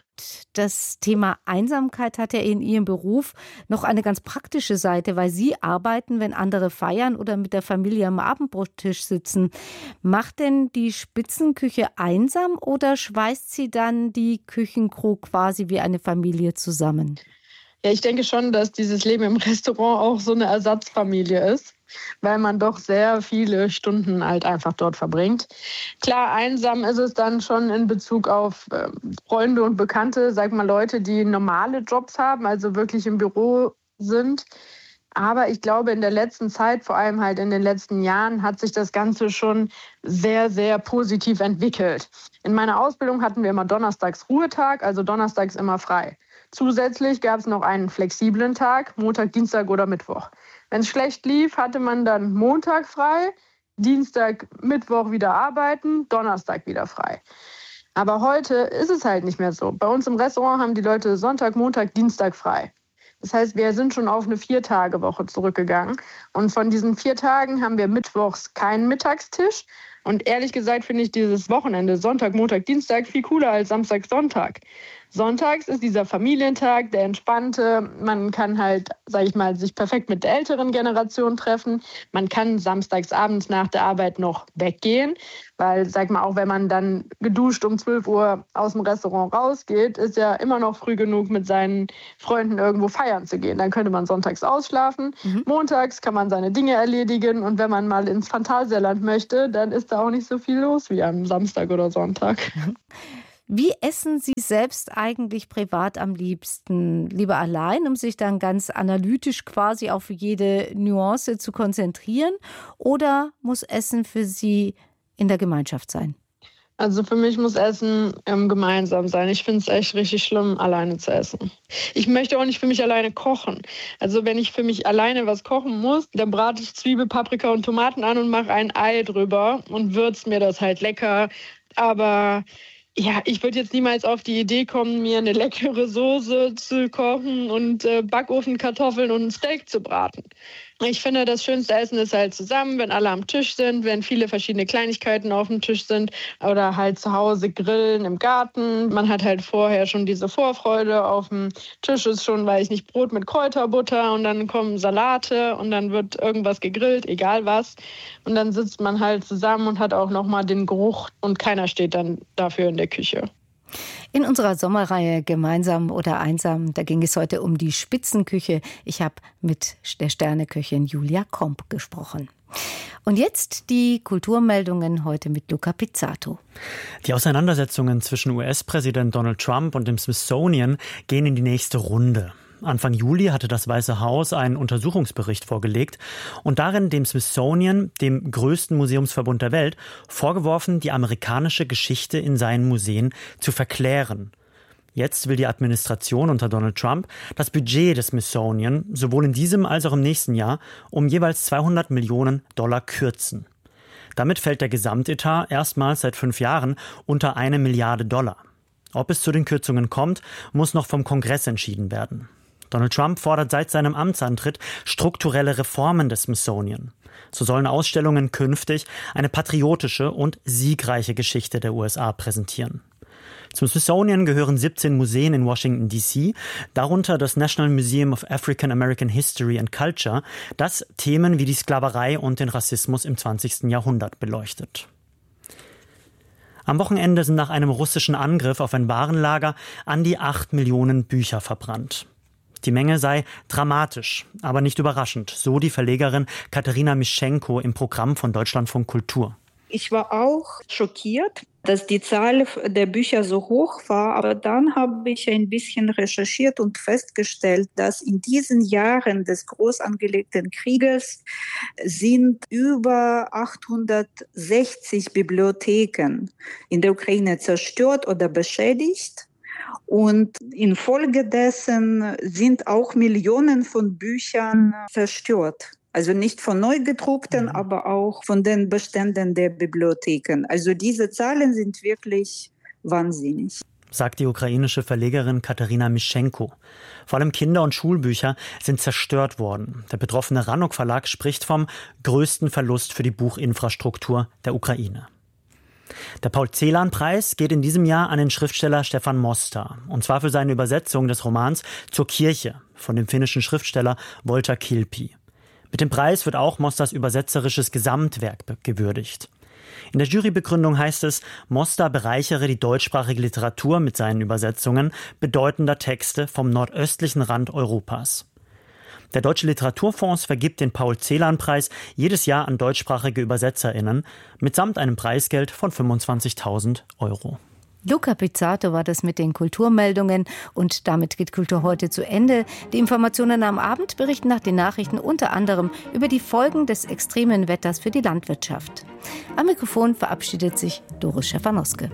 Das Thema Einsamkeit hat ja in Ihrem Beruf noch eine ganz praktische Seite, weil Sie arbeiten, wenn andere feiern oder mit der Familie am Abendbrottisch sitzen. Macht denn die Spitzenküche einsam oder schweißt sie dann die Küchencrew quasi wie eine Familie zusammen? Ja, ich denke schon, dass dieses Leben im Restaurant auch so eine Ersatzfamilie ist, weil man doch sehr viele Stunden halt einfach dort verbringt. Klar, einsam ist es dann schon in Bezug auf Freunde und Bekannte, sag mal Leute, die normale Jobs haben, also wirklich im Büro sind. Aber ich glaube, in der letzten Zeit, vor allem halt in den letzten Jahren, hat sich das Ganze schon sehr, sehr positiv entwickelt. In meiner Ausbildung hatten wir immer donnerstags Ruhetag, also donnerstags immer frei. Zusätzlich gab es noch einen flexiblen Tag, Montag, Dienstag oder Mittwoch. Wenn es schlecht lief, hatte man dann Montag frei, Dienstag, Mittwoch wieder arbeiten, Donnerstag wieder frei. Aber heute ist es halt nicht mehr so. Bei uns im Restaurant haben die Leute Sonntag, Montag, Dienstag frei. Das heißt, wir sind schon auf eine 4-Tage-Woche zurückgegangen. Und von diesen 4 Tagen haben wir mittwochs keinen Mittagstisch. Und ehrlich gesagt finde ich dieses Wochenende, Sonntag, Montag, Dienstag, viel cooler als Samstag, Sonntag. Sonntags ist dieser Familientag, der entspannte. Man kann halt, sage ich mal, sich perfekt mit der älteren Generation treffen. Man kann samstags abends nach der Arbeit noch weggehen, weil, sag mal, auch wenn man dann geduscht um 12 Uhr aus dem Restaurant rausgeht, ist ja immer noch früh genug, mit seinen Freunden irgendwo feiern zu gehen. Dann könnte man sonntags ausschlafen. Montags kann man seine Dinge erledigen und wenn man mal ins Phantasialand möchte, dann ist da auch nicht so viel los wie am Samstag oder Sonntag. Wie essen Sie selbst eigentlich privat am liebsten? Lieber allein, um sich dann ganz analytisch quasi auf jede Nuance zu konzentrieren? Oder muss Essen für Sie in der Gemeinschaft sein? Also für mich muss Essen gemeinsam sein. Ich finde es echt richtig schlimm, alleine zu essen. Ich möchte auch nicht für mich alleine kochen. Also wenn ich für mich alleine was kochen muss, dann brate ich Zwiebel, Paprika und Tomaten an und mache ein Ei drüber und würze mir das halt lecker. Aber ja, ich würde jetzt niemals auf die Idee kommen, mir eine leckere Soße zu kochen und Backofenkartoffeln und ein Steak zu braten. Ich finde, das schönste Essen ist halt zusammen, wenn alle am Tisch sind, wenn viele verschiedene Kleinigkeiten auf dem Tisch sind oder halt zu Hause grillen im Garten. Man hat halt vorher schon diese Vorfreude. Auf dem Tisch ist schon, weiß ich nicht, Brot mit Kräuterbutter und dann kommen Salate und dann wird irgendwas gegrillt, egal was. Und dann sitzt man halt zusammen und hat auch nochmal den Geruch und keiner steht dann dafür in der Küche. In unserer Sommerreihe Gemeinsam oder einsam, da ging es heute um die Spitzenküche. Ich habe mit der Sterneköchin Julia Komp gesprochen. Und jetzt die Kulturmeldungen heute mit Luca Pizzato. Die Auseinandersetzungen zwischen US-Präsident Donald Trump und dem Smithsonian gehen in die nächste Runde. Anfang Juli hatte das Weiße Haus einen Untersuchungsbericht vorgelegt und darin dem Smithsonian, dem größten Museumsverbund der Welt, vorgeworfen, die amerikanische Geschichte in seinen Museen zu verklären. Jetzt will die Administration unter Donald Trump das Budget des Smithsonian sowohl in diesem als auch im nächsten Jahr um jeweils $200 Millionen kürzen. Damit fällt der Gesamtetat erstmals seit 5 Jahren unter $1 Milliarde. Ob es zu den Kürzungen kommt, muss noch vom Kongress entschieden werden. Donald Trump fordert seit seinem Amtsantritt strukturelle Reformen des Smithsonian. So sollen Ausstellungen künftig eine patriotische und siegreiche Geschichte der USA präsentieren. Zum Smithsonian gehören 17 Museen in Washington, D.C., darunter das National Museum of African American History and Culture, das Themen wie die Sklaverei und den Rassismus im 20. Jahrhundert beleuchtet. Am Wochenende sind nach einem russischen Angriff auf ein Warenlager an die 8 Millionen Bücher verbrannt. Die Menge sei dramatisch, aber nicht überraschend, so die Verlegerin Katharina Mischenko im Programm von Deutschlandfunk Kultur. Ich war auch schockiert, dass die Zahl der Bücher so hoch war. Aber dann habe ich ein bisschen recherchiert und festgestellt, dass in diesen Jahren des groß angelegten Krieges sind über 860 Bibliotheken in der Ukraine zerstört oder beschädigt. Und infolgedessen sind auch Millionen von Büchern zerstört. Also nicht von neu gedruckten, aber auch von den Beständen der Bibliotheken. Also diese Zahlen sind wirklich wahnsinnig, sagt die ukrainische Verlegerin Katharina Mischenko. Vor allem Kinder- und Schulbücher sind zerstört worden. Der betroffene Ranok Verlag spricht vom größten Verlust für die Buchinfrastruktur der Ukraine. Der Paul-Celan-Preis geht in diesem Jahr an den Schriftsteller Stefan Mosta. Und zwar für seine Übersetzung des Romans Zur Kirche von dem finnischen Schriftsteller Walter Kilpi. Mit dem Preis wird auch Mostas übersetzerisches Gesamtwerk gewürdigt. In der Jurybegründung heißt es, Mosta bereichere die deutschsprachige Literatur mit seinen Übersetzungen bedeutender Texte vom nordöstlichen Rand Europas. Der Deutsche Literaturfonds vergibt den Paul-Celan-Preis jedes Jahr an deutschsprachige ÜbersetzerInnen mitsamt einem Preisgeld von 25.000 €. Luca Pizzato war das mit den Kulturmeldungen und damit geht Kultur heute zu Ende. Die Informationen am Abend berichten nach den Nachrichten unter anderem über die Folgen des extremen Wetters für die Landwirtschaft. Am Mikrofon verabschiedet sich Doris Schäfer-Noske.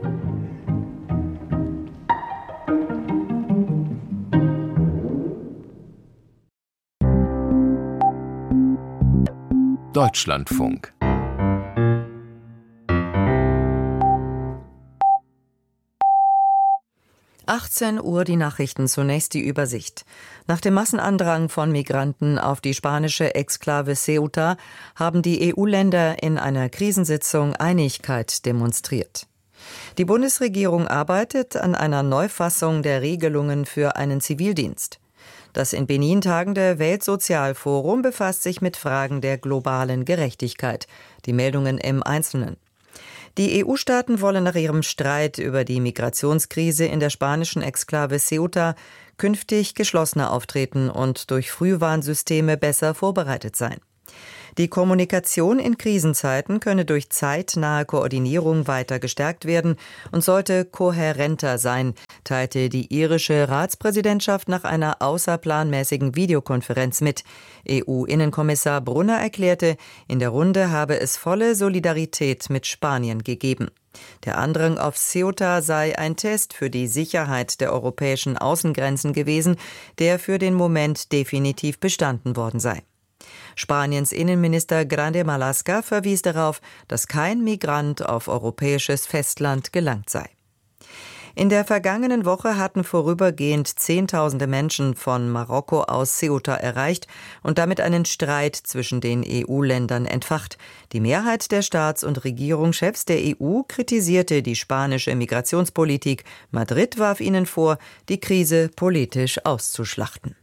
Deutschlandfunk. Uhr die Nachrichten, zunächst die Übersicht. Nach dem Massenandrang von Migranten auf die spanische Exklave Ceuta haben die EU-Länder in einer Krisensitzung Einigkeit demonstriert. Die Bundesregierung arbeitet an einer Neufassung der Regelungen für einen Zivildienst. Das in Benin tagende Weltsozialforum befasst sich mit Fragen der globalen Gerechtigkeit. Die Meldungen im Einzelnen. Die EU-Staaten wollen nach ihrem Streit über die Migrationskrise in der spanischen Exklave Ceuta künftig geschlossener auftreten und durch Frühwarnsysteme besser vorbereitet sein. Die Kommunikation in Krisenzeiten könne durch zeitnahe Koordinierung weiter gestärkt werden und sollte kohärenter sein, teilte die irische Ratspräsidentschaft nach einer außerplanmäßigen Videokonferenz mit. EU-Innenkommissar Brunner erklärte, in der Runde habe es volle Solidarität mit Spanien gegeben. Der Andrang auf Ceuta sei ein Test für die Sicherheit der europäischen Außengrenzen gewesen, der für den Moment definitiv bestanden worden sei. Spaniens Innenminister Grande Marlaska verwies darauf, dass kein Migrant auf europäisches Festland gelangt sei. In der vergangenen Woche hatten vorübergehend Zehntausende Menschen von Marokko aus Ceuta erreicht und damit einen Streit zwischen den EU-Ländern entfacht. Die Mehrheit der Staats- und Regierungschefs der EU kritisierte die spanische Migrationspolitik. Madrid warf ihnen vor, die Krise politisch auszuschlachten.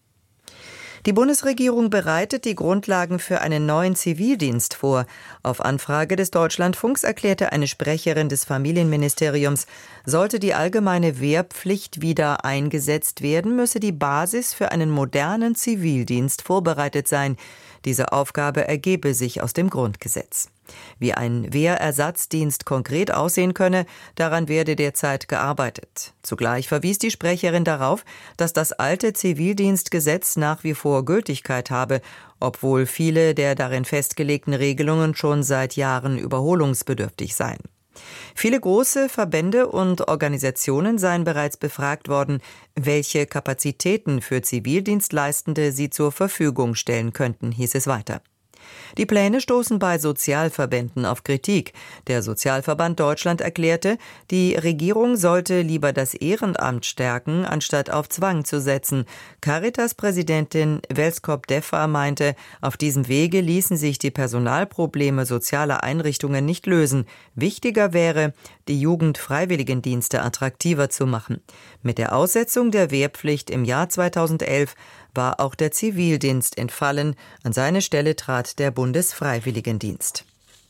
Die Bundesregierung bereitet die Grundlagen für einen neuen Zivildienst vor. Auf Anfrage des Deutschlandfunks erklärte eine Sprecherin des Familienministeriums, sollte die allgemeine Wehrpflicht wieder eingesetzt werden, müsse die Basis für einen modernen Zivildienst vorbereitet sein. Diese Aufgabe ergebe sich aus dem Grundgesetz. Wie ein Wehrersatzdienst konkret aussehen könne, daran werde derzeit gearbeitet. Zugleich verwies die Sprecherin darauf, dass das alte Zivildienstgesetz nach wie vor Gültigkeit habe, obwohl viele der darin festgelegten Regelungen schon seit Jahren überholungsbedürftig seien. Viele große Verbände und Organisationen seien bereits befragt worden, welche Kapazitäten für Zivildienstleistende sie zur Verfügung stellen könnten, hieß es weiter. Die Pläne stoßen bei Sozialverbänden auf Kritik. Der Sozialverband Deutschland erklärte, die Regierung sollte lieber das Ehrenamt stärken, anstatt auf Zwang zu setzen. Caritas-Präsidentin Welskop-Deffa meinte, auf diesem Wege ließen sich die Personalprobleme sozialer Einrichtungen nicht lösen. Wichtiger wäre, die Jugendfreiwilligendienste attraktiver zu machen. Mit der Aussetzung der Wehrpflicht im Jahr 2011 war auch der Zivildienst entfallen. An seine Stelle trat der Bundesfreiwilligendienst.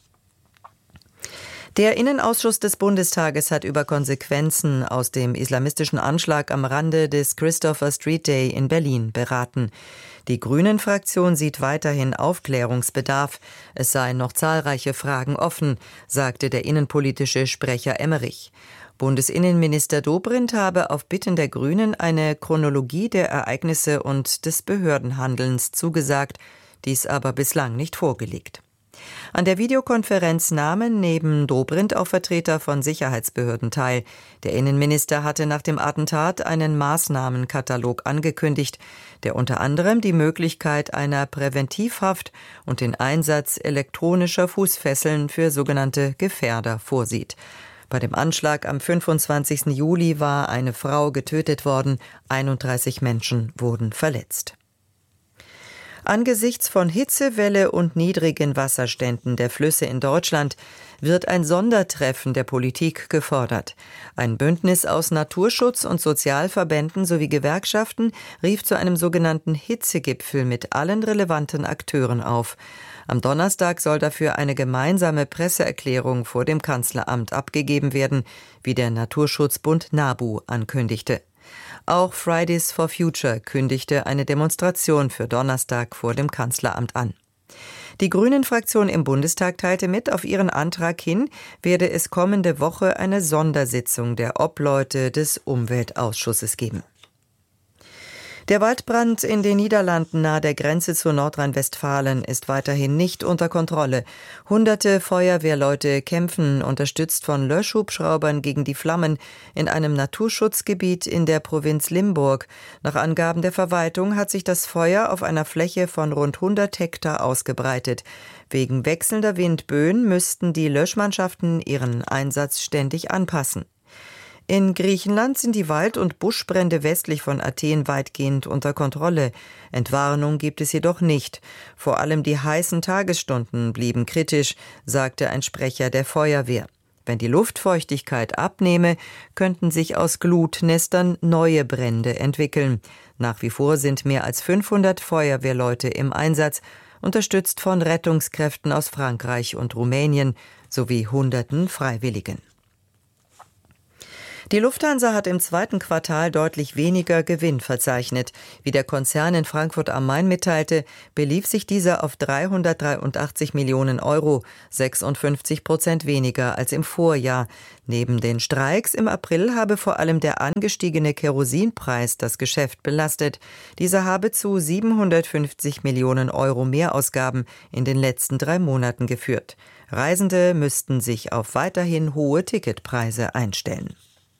Der Innenausschuss des Bundestages hat über Konsequenzen aus dem islamistischen Anschlag am Rande des Christopher Street Day in Berlin beraten. Die Grünen-Fraktion sieht weiterhin Aufklärungsbedarf. Es seien noch zahlreiche Fragen offen, sagte der innenpolitische Sprecher Emmerich. Bundesinnenminister Dobrindt habe auf Bitten der Grünen eine Chronologie der Ereignisse und des Behördenhandelns zugesagt, dies aber bislang nicht vorgelegt. An der Videokonferenz nahmen neben Dobrindt auch Vertreter von Sicherheitsbehörden teil. Der Innenminister hatte nach dem Attentat einen Maßnahmenkatalog angekündigt, der unter anderem die Möglichkeit einer Präventivhaft und den Einsatz elektronischer Fußfesseln für sogenannte Gefährder vorsieht. Bei dem Anschlag am 25. Juli war eine Frau getötet worden, 31 Menschen wurden verletzt. Angesichts von Hitzewelle und niedrigen Wasserständen der Flüsse in Deutschland wird ein Sondertreffen der Politik gefordert. Ein Bündnis aus Naturschutz- und Sozialverbänden sowie Gewerkschaften rief zu einem sogenannten Hitzegipfel mit allen relevanten Akteuren auf. Am Donnerstag soll dafür eine gemeinsame Presseerklärung vor dem Kanzleramt abgegeben werden, wie der Naturschutzbund NABU ankündigte. Auch Fridays for Future kündigte eine Demonstration für Donnerstag vor dem Kanzleramt an. Die Grünen-Fraktion im Bundestag teilte mit, auf ihren Antrag hin werde es kommende Woche eine Sondersitzung der Obleute des Umweltausschusses geben. Der Waldbrand in den Niederlanden nahe der Grenze zu Nordrhein-Westfalen ist weiterhin nicht unter Kontrolle. Hunderte Feuerwehrleute kämpfen, unterstützt von Löschhubschraubern, gegen die Flammen in einem Naturschutzgebiet in der Provinz Limburg. Nach Angaben der Verwaltung hat sich das Feuer auf einer Fläche von rund 100 Hektar ausgebreitet. Wegen wechselnder Windböen müssten die Löschmannschaften ihren Einsatz ständig anpassen. In Griechenland sind die Wald- und Buschbrände westlich von Athen weitgehend unter Kontrolle. Entwarnung gibt es jedoch nicht. Vor allem die heißen Tagesstunden blieben kritisch, sagte ein Sprecher der Feuerwehr. Wenn die Luftfeuchtigkeit abnehme, könnten sich aus Glutnestern neue Brände entwickeln. Nach wie vor sind mehr als 500 Feuerwehrleute im Einsatz, unterstützt von Rettungskräften aus Frankreich und Rumänien sowie Hunderten Freiwilligen. Die Lufthansa hat im zweiten Quartal deutlich weniger Gewinn verzeichnet. Wie der Konzern in Frankfurt am Main mitteilte, belief sich dieser auf 383 Millionen Euro, 56% weniger als im Vorjahr. Neben den Streiks im April habe vor allem der angestiegene Kerosinpreis das Geschäft belastet. Dieser habe zu 750 Millionen Euro Mehrausgaben in den letzten 3 Monaten geführt. Reisende müssten sich auf weiterhin hohe Ticketpreise einstellen.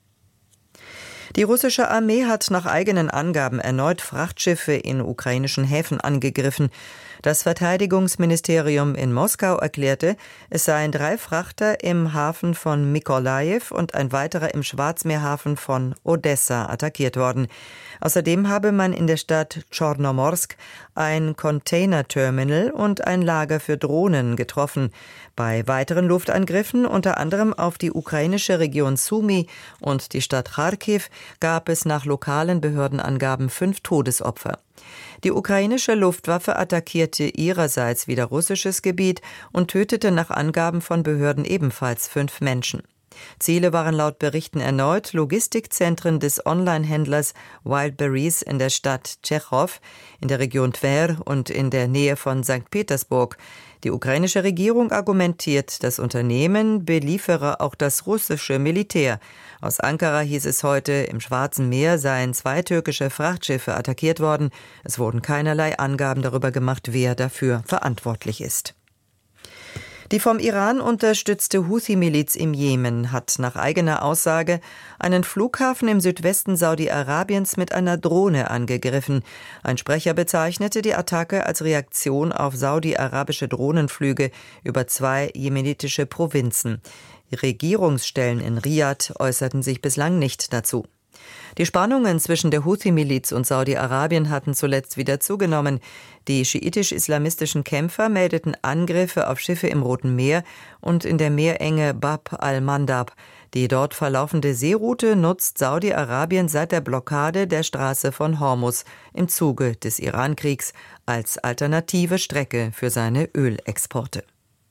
Die russische Armee hat nach eigenen Angaben erneut Frachtschiffe in ukrainischen Häfen angegriffen. Das Verteidigungsministerium in Moskau erklärte, es seien 3 Frachter im Hafen von Mykolajiw und ein weiterer im Schwarzmeerhafen von Odessa attackiert worden. Außerdem habe man in der Stadt Tschornomorsk ein Containerterminal und ein Lager für Drohnen getroffen. Bei weiteren Luftangriffen, unter anderem auf die ukrainische Region Sumy und die Stadt Kharkiv, gab es nach lokalen Behördenangaben 5 Todesopfer. Die ukrainische Luftwaffe attackierte ihrerseits wieder russisches Gebiet und tötete nach Angaben von Behörden ebenfalls 5 Menschen. Ziele waren laut Berichten erneut Logistikzentren des Online-Händlers Wildberries in der Stadt Tschechow, in der Region Tver und in der Nähe von St. Petersburg. Die ukrainische Regierung argumentiert, das Unternehmen beliefere auch das russische Militär. Aus Ankara hieß es heute, im Schwarzen Meer seien 2 türkische Frachtschiffe attackiert worden. Es wurden keinerlei Angaben darüber gemacht, wer dafür verantwortlich ist. Die vom Iran unterstützte Houthi-Miliz im Jemen hat nach eigener Aussage einen Flughafen im Südwesten Saudi-Arabiens mit einer Drohne angegriffen. Ein Sprecher bezeichnete die Attacke als Reaktion auf saudi-arabische Drohnenflüge über 2 jemenitische Provinzen. Regierungsstellen in Riad äußerten sich bislang nicht dazu. Die Spannungen zwischen der Houthi-Miliz und Saudi-Arabien hatten zuletzt wieder zugenommen. Die schiitisch-islamistischen Kämpfer meldeten Angriffe auf Schiffe im Roten Meer und in der Meerenge Bab al-Mandab. Die dort verlaufende Seeroute nutzt Saudi-Arabien seit der Blockade der Straße von Hormuz im Zuge des Iran-Kriegs als alternative Strecke für seine Ölexporte.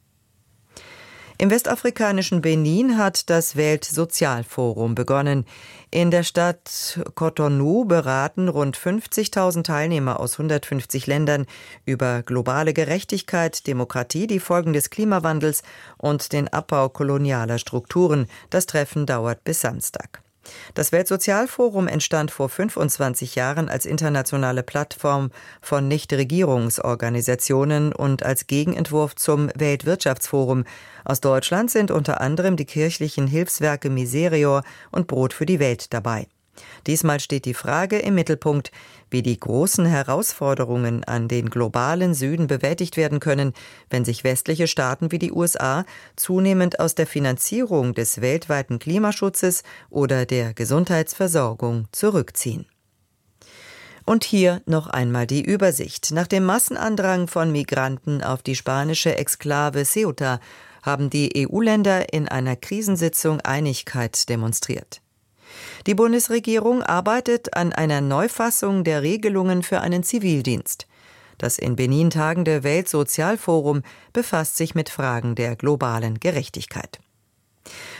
Im westafrikanischen Benin hat das Weltsozialforum begonnen. In der Stadt Cotonou beraten rund 50.000 Teilnehmer aus 150 Ländern über globale Gerechtigkeit, Demokratie, die Folgen des Klimawandels und den Abbau kolonialer Strukturen. Das Treffen dauert bis Samstag. Das Weltsozialforum entstand vor 25 Jahren als internationale Plattform von Nichtregierungsorganisationen und als Gegenentwurf zum Weltwirtschaftsforum. Aus Deutschland sind unter anderem die kirchlichen Hilfswerke Miserior und Brot für die Welt dabei. Diesmal steht die Frage im Mittelpunkt, wie die großen Herausforderungen an den globalen Süden bewältigt werden können, wenn sich westliche Staaten wie die USA zunehmend aus der Finanzierung des weltweiten Klimaschutzes oder der Gesundheitsversorgung zurückziehen. Und hier noch einmal die Übersicht. Nach dem Massenandrang von Migranten auf die spanische Exklave Ceuta haben die EU-Länder in einer Krisensitzung Einigkeit demonstriert. Die Bundesregierung arbeitet an einer Neufassung der Regelungen für einen Zivildienst. Das in Benin tagende Weltsozialforum befasst sich mit Fragen der globalen Gerechtigkeit.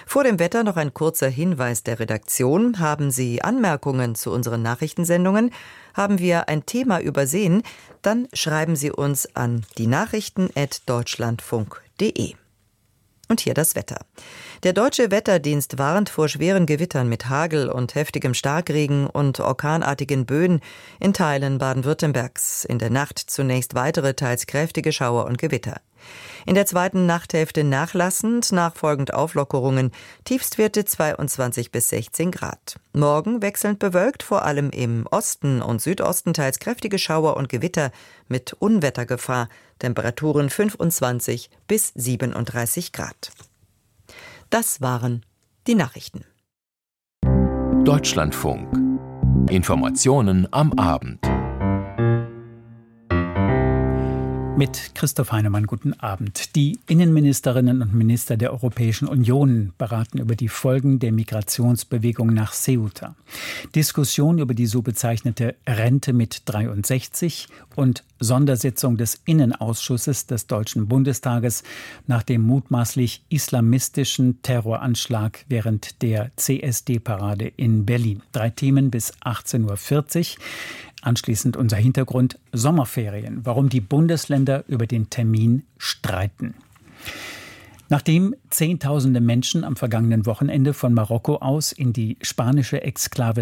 Vor dem Wetter noch ein kurzer Hinweis der Redaktion. Haben Sie Anmerkungen zu unseren Nachrichtensendungen? Haben wir ein Thema übersehen? Dann schreiben Sie uns an dienachrichten@deutschlandfunk.de. Und hier das Wetter. Der Deutsche Wetterdienst warnt vor schweren Gewittern mit Hagel und heftigem Starkregen und orkanartigen Böen in Teilen Baden-Württembergs. In der Nacht zunächst weitere, teils kräftige Schauer und Gewitter. In der zweiten Nachthälfte nachlassend, nachfolgend Auflockerungen, Tiefstwerte 22 bis 16 Grad. Morgen wechselnd bewölkt, vor allem im Osten und Südosten teils kräftige Schauer und Gewitter mit Unwettergefahr, Temperaturen 25 bis 37 Grad. Das waren die Nachrichten. Deutschlandfunk. Informationen am Abend. Mit Christoph Heinemann, guten Abend. Die Innenministerinnen und Minister der Europäischen Union beraten über die Folgen der Migrationsbewegung nach Ceuta. Diskussion über die so bezeichnete Rente mit 63 und Sondersitzung des Innenausschusses des Deutschen Bundestages nach dem mutmaßlich islamistischen Terroranschlag während der CSD-Parade in Berlin. 3 Themen bis 18.40 Uhr. Anschließend unser Hintergrund: Sommerferien. Warum die Bundesländer über den Termin streiten. Nachdem Zehntausende Menschen am vergangenen Wochenende von Marokko aus in die spanische Exklave